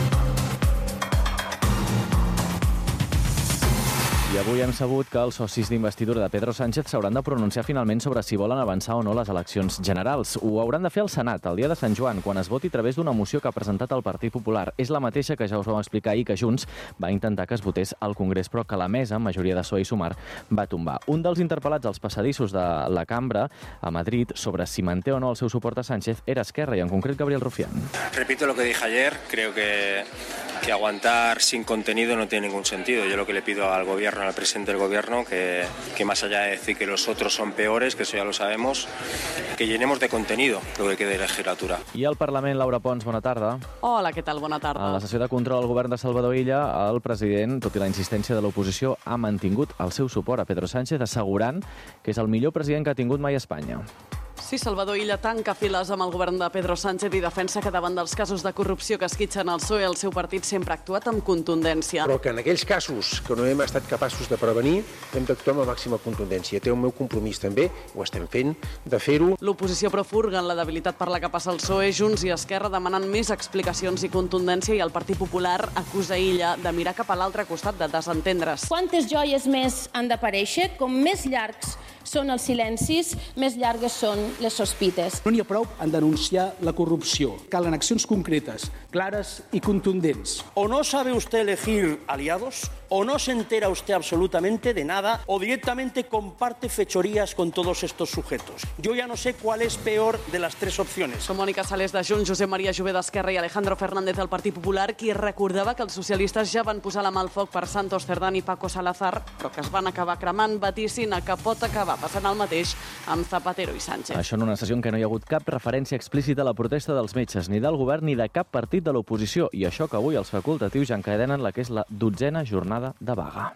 I avui hem sabut que els socis d'investidura de Pedro Sánchez s'hauran de pronunciar finalment sobre si volen avançar o no les eleccions generals. Ho hauran de fer al Senat el dia de Sant Joan, quan es voti a través d'una moció que ha presentat el Partit Popular. És la mateixa que ja us vam explicar ahir que Junts va intentar que es votés al Congrés, però que la mesa, amb majoria de PSOE i Sumar, va tombar. Un dels interpel·lats als passadissos de la cambra a Madrid sobre si manté o no el seu suport a Sánchez era Esquerra, i en concret Gabriel Rufián. Repito lo que dije ayer, creo que aguantar sin contenido no tiene ningún sentido. Yo lo que le pido al gobierno, al presidente del gobierno, que más allá de decir que los otros son peores, que eso ya lo sabemos, que llenemos de contenido lo que quede de legislatura. I al Parlament, Laura Pons, bona tarda. Hola, què tal? Bona tarda. En la sessió de control al govern de Salvador Illa, el president, tot i la insistència de l'oposició, ha mantingut el seu suport a Pedro Sánchez, assegurant que és el millor president que ha tingut mai Espanya. Sí, Salvador Illa tanca files amb el govern de Pedro Sánchez i defensa que davant dels casos de corrupció que esquitxen el PSOE, el seu partit sempre ha actuat amb contundència. Però que en aquells casos que no hem estat capaços de prevenir, hem d'actuar amb la màxima contundència. Té el meu compromís també, ho estem fent, de fer-ho. L'oposició profurga en la debilitat per la que passa el PSOE, Junts i Esquerra demanant més explicacions i contundència, i el Partit Popular acusa Illa de mirar cap a l'altre costat, de desentendre's. Quantes joies més han d'aparèixer? Com més llargs són els silencis, més llargues són les sospites. No n'hi ha prou en denunciar la corrupció. Calen accions concretes, clares y contundentes. O no sabe usted elegir aliados, o no se entera usted absolutamente de nada, o directamente comparte fechorías con todos estos sujetos. Yo ya no sé cuál es peor de las tres opciones. Són Mònica Sales de Junts, Josep Maria Jové d'Esquerra i Alejandro Fernández del Partit Popular, qui recordava que els socialistes ja van posar la mà al foc per Santos Cerdán i Paco Salazar, però que es van acabar cremant, vaticina que pot acabar passant el mateix amb Zapatero i Sánchez. Això en una sessió en què no hi ha hagut cap referència explícita a la protesta dels metges, ni del govern ni de cap partit de l'oposició, i això que avui els facultatius ja encadenen la que és la 12a jornada de vaga.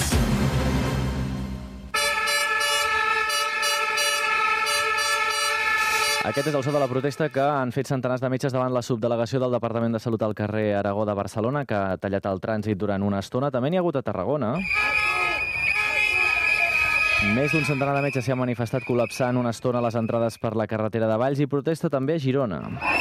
Aquest és el so de la protesta que han fet centenars de metges davant la subdelegació del Departament de Salut al carrer Aragó de Barcelona, que ha tallat el trànsit durant una estona. També n'hi ha hagut a Tarragona. Més d'un centenar de metges s'hi ha manifestat col·lapsant una estona a les entrades per la carretera de Valls, i protesta també a Girona.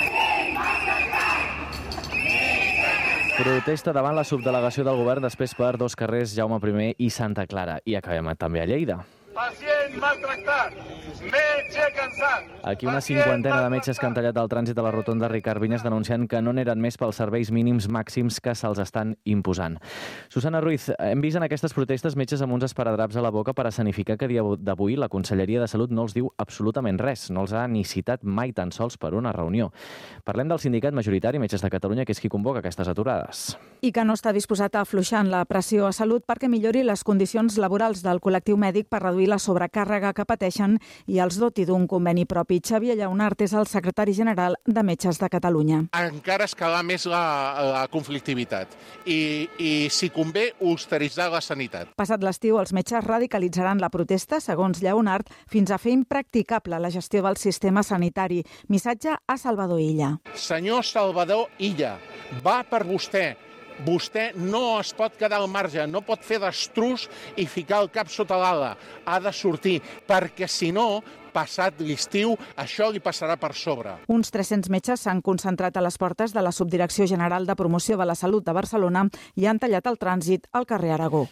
Protesta davant la subdelegació del govern després per dos carrers Jaume I i Santa Clara. I acabem també a Lleida. Pacient maltractat, metge cansat. Aquí una cinquantena de metges que han tallat el trànsit a la rotonda Ricard Vinyes, denunciant que no n'eren més pels serveis mínims màxims que se'ls estan imposant. Susana Ruiz, hem vist en aquestes protestes metges amb uns esparadraps a la boca per escenificar que a dia d'avui la Conselleria de Salut no els diu absolutament res, no els ha ni citat mai tan sols per una reunió. Parlem del sindicat majoritari Metges de Catalunya, que és qui convoca aquestes aturades. I que no està disposat a afluixar en la pressió a Salut perquè millori les condicions laborals del col·lectiu mèdic per reduir la sobrecàrrega que pateixen i els doti d'un conveni propi. Xavier Lleonart és el secretari general de Metges de Catalunya. Encara escalar més la conflictivitat i si convé, austeritzar la sanitat. Passat l'estiu, els metges radicalitzaran la protesta, segons Lleonart, fins a fer impracticable la gestió del sistema sanitari. Missatge a Salvador Illa. Senyor Salvador Illa, va per vostè. Vostè no es pot quedar al marge, no pot fer destrús i ficar el cap sota l'ala. Ha de sortir, perquè si no, passat l'estiu, això li passarà per sobre. Uns 300 metges s'han concentrat a les portes de la Subdirecció General de Promoció de la Salut de Barcelona i han tallat el trànsit al carrer Aragó.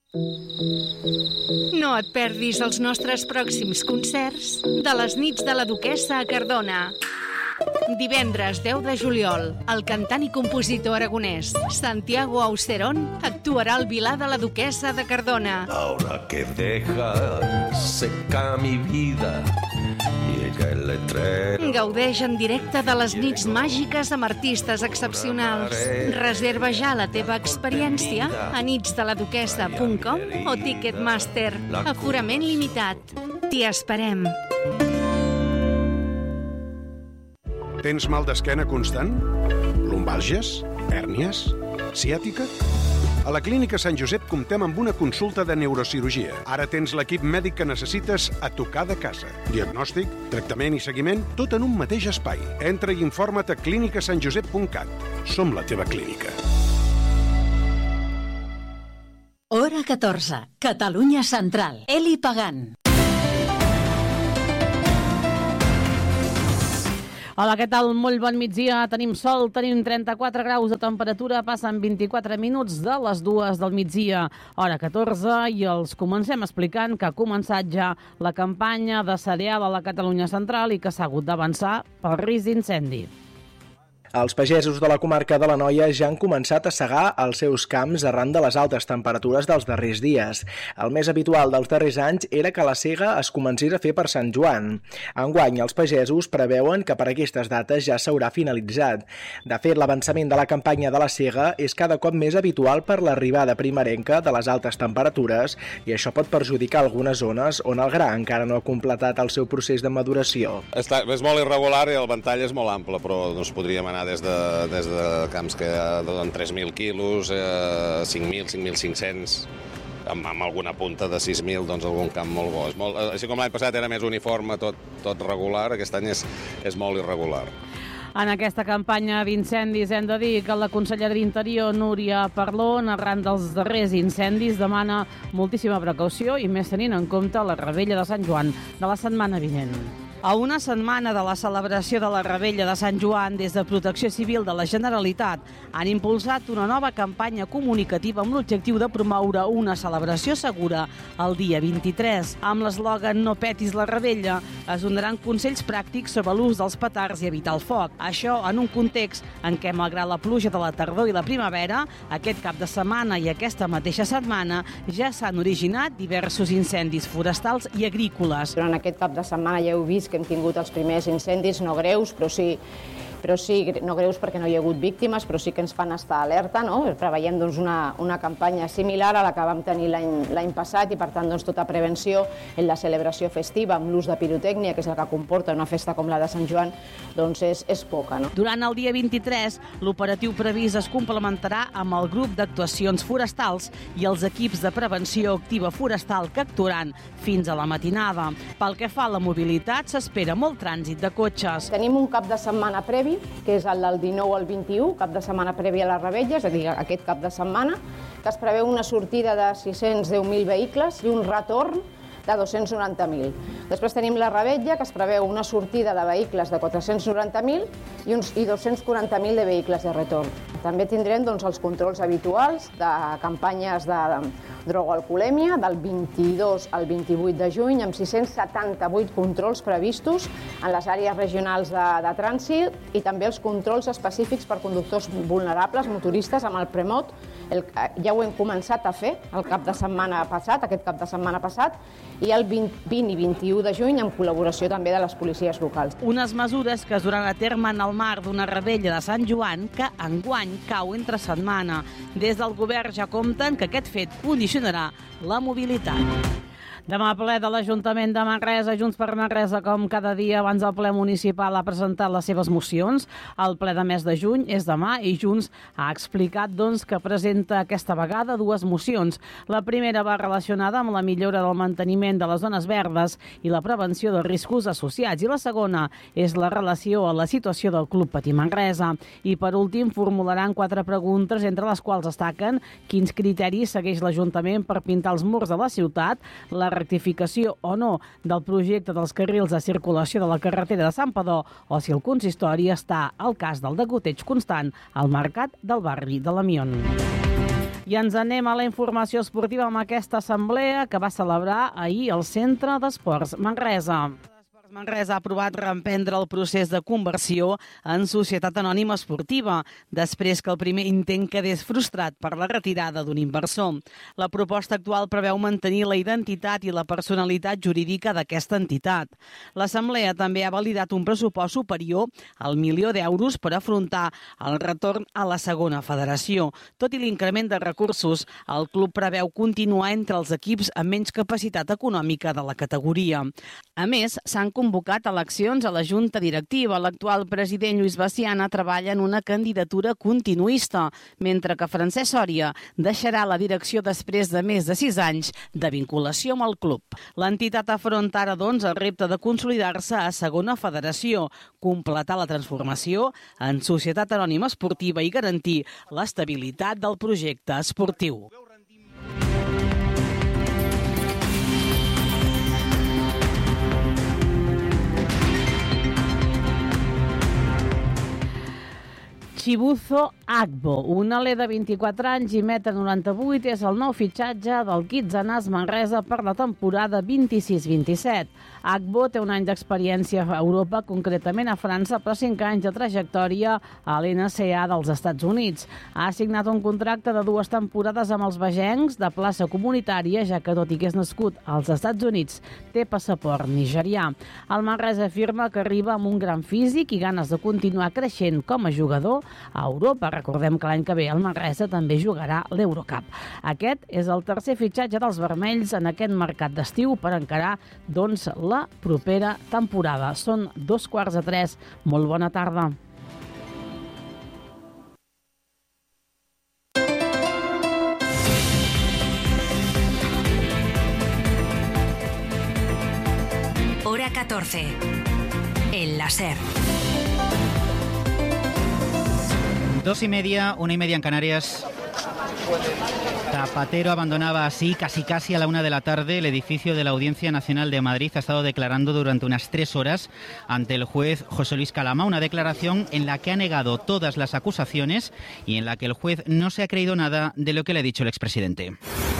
No et perdis els nostres pròxims concerts de les nits de la Duquessa a Cardona. Divendres 10 de juliol, el cantant i compositor aragonès Santiago Aucerón actuarà al Vilar de la Duquessa de Cardona. Ahora que deja seca mi vida, llega el estreno. Gaudeix en directe de les nits màgiques amb artistes excepcionals. Reserva ja la teva experiència a nitsdeladuquessa.com o Ticketmaster. Aforament limitat. T'hi esperem. Tens mal d'esquena constant? Lumbàlgies? Hèrnies? Ciàtica? A la Clínica Sant Josep comptem amb una consulta de neurocirurgia. Ara tens l'equip mèdic que necessites a tocar de casa. Diagnòstic, tractament i seguiment, tot en un mateix espai. Entra i informa't a clinicasantjosep.cat. Som la teva clínica. Hora 14. Catalunya Central. Eli Pagant. Hola, què tal? Molt bon migdia. Tenim sol, tenim 34 graus de temperatura, passen 24 minuts de les 2 del migdia, hora 14, i els comencem explicant que ha començat ja la campanya de cereal a la Catalunya Central i que s'ha hagut d'avançar pel risc d'incendi. Els pagesos de la comarca de l'Anoia ja han començat a segar els seus camps arran de les altes temperatures dels darrers dies. El més habitual dels darrers anys era que la sega es comencés a fer per Sant Joan. Enguany, els pagesos preveuen que per aquestes dates ja s'haurà finalitzat. De fet, l'avançament de la campanya de la sega és cada cop més habitual per l'arribada primerenca de les altes temperatures i això pot perjudicar algunes zones on el gra encara no ha completat el seu procés de maduració. És molt irregular i el ventall és molt ample, però no es podríem anar des de camps que donen 3.000 quilos, 5.000, 5.500, amb alguna punta de 6.000, doncs algun camp molt bo. Així com l'any passat era més uniforme, tot regular, aquest any és molt irregular. En aquesta campanya d'incendis hem de dir que la consellera d'Interior, Núria Parlon, arran dels darrers incendis, demana moltíssima precaució i més tenint en compte la revetlla de Sant Joan de la setmana vinent. A una setmana de la celebració de la revetlla de Sant Joan, des de Protecció Civil de la Generalitat han impulsat una nova campanya comunicativa amb l'objectiu de promoure una celebració segura el dia 23. Amb l'eslògan "No petis la revetlla" es donaran consells pràctics sobre l'ús dels petards i evitar el foc. Això en un context en què, malgrat la pluja de la tardor i la primavera, aquest cap de setmana i aquesta mateixa setmana ja s'han originat diversos incendis forestals i agrícoles. Durant aquest cap de setmana ja heu vist que hem tingut els primers incendis, no greus, però sí, no greus perquè no hi ha hagut víctimes, però sí que ens fan estar alerta, no? Preveiem doncs, una campanya similar a la que vam tenir l'any passat i, per tant, doncs, tota prevenció en la celebració festiva amb l'ús de pirotècnia, que és el que comporta una festa com la de Sant Joan, doncs és poca. No? Durant el dia 23, l'operatiu previst es complementarà amb el grup d'actuacions forestals i els equips de prevenció activa forestal que actuaran fins a la matinada. Pel que fa a la mobilitat, s'espera molt trànsit de cotxes. Tenim un cap de setmana previ, que és el del 19 al 21, cap de setmana previ a la revetlla, és a dir, aquest cap de setmana, que es preveu una sortida de 610.000 vehicles i un retorn de 290.000. Després tenim la revetlla, que es preveu una sortida de vehicles de 490.000 i 240.000 de vehicles de retorn. També tindrem doncs, els controls habituals de campanyes de drogoalcoholèmia del 22 al 28 de juny, amb 678 controls previstos en les àrees regionals de trànsit i també els controls específics per conductors vulnerables, motoristes, amb el Premot. Ja ho hem començat a fer aquest cap de setmana passat, i el 20 i 21 de juny amb col·laboració també de les policies locals. Unes mesures que es duran a terme en el marc d'una revetlla de Sant Joan que enguany cau entre setmana. Des del govern ja compten que aquest fet condicionarà la mobilitat. Demà ple de l'Ajuntament de Manresa, Junts per Manresa, com cada dia abans del ple municipal, ha presentat les seves mocions. El ple de mes de juny és demà i Junts ha explicat que presenta aquesta vegada dues mocions. La primera va relacionada amb la millora del manteniment de les zones verdes i la prevenció dels riscos associats. I la segona és la relació a la situació del Club Patí Manresa. I per últim formularan 4 preguntes, entre les quals destaquen quins criteris segueix l'Ajuntament per pintar els murs de la ciutat, la rectificació o no del projecte dels carrils de circulació de la carretera de Santpedor o si el consistori està al cas del degoteig constant al mercat del barri de l'Amion. I ens anem a la informació esportiva amb aquesta assemblea que va celebrar ahir el Centre d'Esports Manresa. Manresa ha aprovat reemprendre el procés de conversió en societat anònima esportiva, després que el primer intent quedés frustrat per la retirada d'un inversor. La proposta actual preveu mantenir la identitat i la personalitat jurídica d'aquesta entitat. L'Assemblea també ha validat un pressupost superior al €1.000.000 per afrontar el retorn a la segona federació. Tot i l'increment de recursos, el club preveu continuar entre els equips amb menys capacitat econòmica de la categoria. A més, s'han convocat eleccions a la Junta Directiva. L'actual president Lluís Baciana treballa en una candidatura continuista, mentre que Francesc Sòria deixarà la direcció després de més de 6 anys de vinculació amb el club. L'entitat afronta ara, doncs, el repte de consolidar-se a segona federació, completar la transformació en societat anònima esportiva i garantir l'estabilitat del projecte esportiu. Chibuzo Agbo, un alè de 24 anys i 1,98 m, és el nou fitxatge del Kitsanàs Manresa per la temporada 26-27. Agbo té un any d'experiència a Europa, concretament a França, però 5 anys de trajectòria a l'NCAA dels Estats Units. Ha signat un contracte de 2 temporades amb els vegencs de plaça comunitària, ja que tot i que és nascut als Estats Units, té passaport nigerià. El Manresa afirma que arriba amb un gran físic i ganes de continuar creixent com a jugador a Europa. Recordem que l'any que ve el Manresa també jugarà l'Eurocup. Aquest és el tercer fitxatge dels vermells en aquest mercat d'estiu per encarar, doncs, la propera temporada. Són 2:45. Molt bona tarda. Hora 14. En la SER. 2:30, 1:30 en Canarias. Zapatero abandonaba así, casi a la 1 de la tarde, el edificio de la Audiencia Nacional de Madrid. Ha estado declarando durante unas 3 horas ante el juez José Luis Calama, una declaración en la que ha negado todas las acusaciones y en la que el juez no se ha creído nada de lo que le ha dicho el expresidente.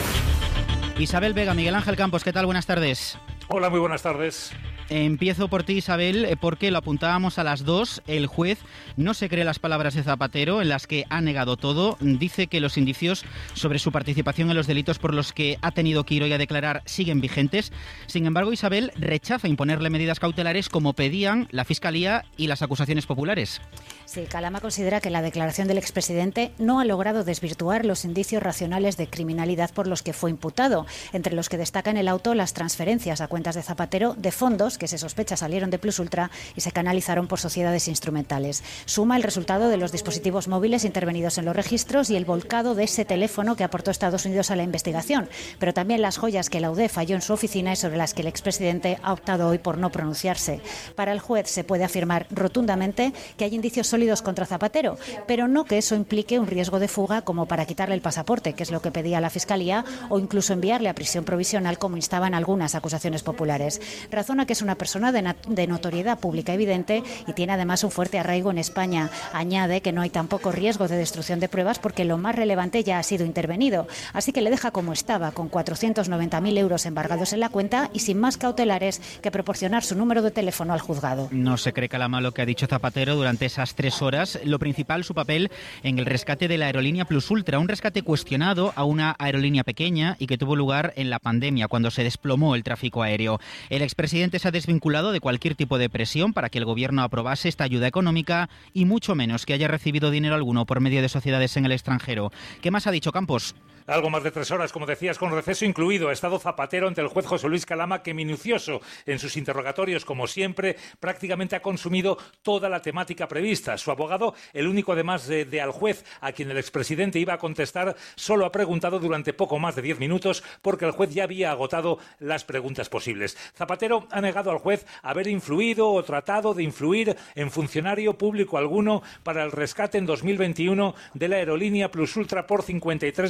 Isabel Vega, Miguel Ángel Campos, ¿qué tal? Buenas tardes. Hola, muy buenas tardes. Empiezo por ti, Isabel, porque lo apuntábamos a las 2. El juez no se cree las palabras de Zapatero, en las que ha negado todo. Dice que los indicios sobre su participación en los delitos por los que ha tenido que ir hoy a declarar siguen vigentes. Sin embargo, Isabel rechaza imponerle medidas cautelares como pedían la Fiscalía y las acusaciones populares. Sí, Calama considera que la declaración del expresidente no ha logrado desvirtuar los indicios racionales de criminalidad por los que fue imputado, entre los que destaca en el auto las transferencias a cuentas de Zapatero de fondos que se sospecha salieron de Plus Ultra y se canalizaron por sociedades instrumentales. Suma el resultado de los dispositivos móviles intervenidos en los registros y el volcado de ese teléfono que aportó Estados Unidos a la investigación, pero también las joyas que la UDEF halló en su oficina y sobre las que el expresidente ha optado hoy por no pronunciarse. Para el juez se puede afirmar rotundamente que hay indicios sólidos contra Zapatero, pero no que eso implique un riesgo de fuga como para quitarle el pasaporte, que es lo que pedía la Fiscalía, o incluso enviarle a prisión provisional como instaban algunas acusaciones populares. Razona que es una persona de notoriedad pública evidente y tiene además un fuerte arraigo en España. Añade que no hay tampoco riesgo de destrucción de pruebas porque lo más relevante ya ha sido intervenido. Así que le deja como estaba, con 490.000 euros embargados en la cuenta y sin más cautelares que proporcionar su número de teléfono al juzgado. No se cree Calama lo que ha dicho Zapatero durante esas 3 horas. Lo principal, su papel en el rescate de la aerolínea Plus Ultra, un rescate cuestionado a una aerolínea pequeña y que tuvo lugar en la pandemia, cuando se desplomó el tráfico aéreo. El expresidente se ha desvinculado de cualquier tipo de presión para que el gobierno aprobase esta ayuda económica y mucho menos que haya recibido dinero alguno por medio de sociedades en el extranjero. ¿Qué más ha dicho Campos? Algo más de 3 horas, como decías, con receso incluido. Ha estado Zapatero ante el juez José Luis Calama, que minucioso en sus interrogatorios, como siempre, prácticamente ha consumido toda la temática prevista. Su abogado, el único además de al juez a quien el expresidente iba a contestar, solo ha preguntado durante poco más de 10 minutos porque el juez ya había agotado las preguntas posibles. Zapatero ha negado al juez haber influido o tratado de influir en funcionario público alguno para el rescate en 2021 de la aerolínea Plus Ultra por 53 millones de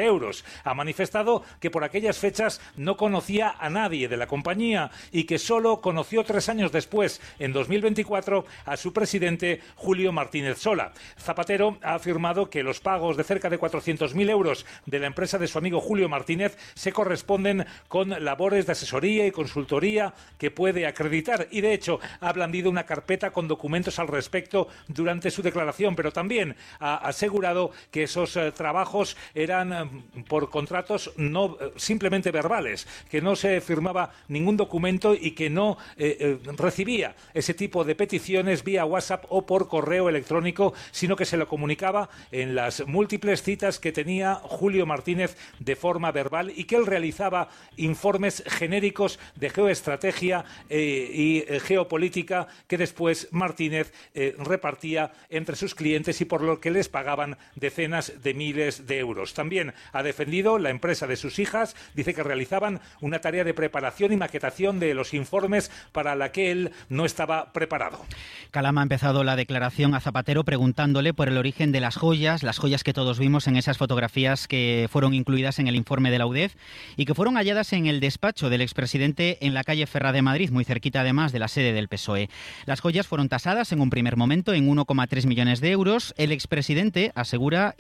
de euros. Ha manifestado que por aquellas fechas no conocía a nadie de la compañía y que solo conoció 3 años después, en 2024, a su presidente Julio Martínez Sola. Zapatero ha afirmado que los pagos de cerca de 400.000 euros de la empresa de su amigo Julio Martínez se corresponden con labores de asesoría y consultoría que puede acreditar, y de hecho ha blandido una carpeta con documentos al respecto durante su declaración, pero también ha asegurado que esos trabajos eran por contratos no simplemente verbales, que no se firmaba ningún documento y que no recibía ese tipo de peticiones vía WhatsApp o por correo electrónico, sino que se lo comunicaba en las múltiples citas que tenía Julio Martínez de forma verbal y que él realizaba informes genéricos de geoestrategia y geopolítica que después Martínez repartía entre sus clientes y por lo que les pagaban decenas de miles de euros. También ha defendido la empresa de sus hijas, dice que realizaban una tarea de preparación y maquetación de los informes para la que él no estaba preparado. Calama ha empezado la declaración a Zapatero preguntándole por el origen de las joyas que todos vimos en esas fotografías que fueron incluidas en el informe de la UDEF y que fueron halladas en el despacho del expresidente en la calle Ferrá de Madrid, muy cerquita además de la sede del PSOE. Las joyas fueron tasadas en un primer momento en 1,3 millones de euros. El expresidente asegura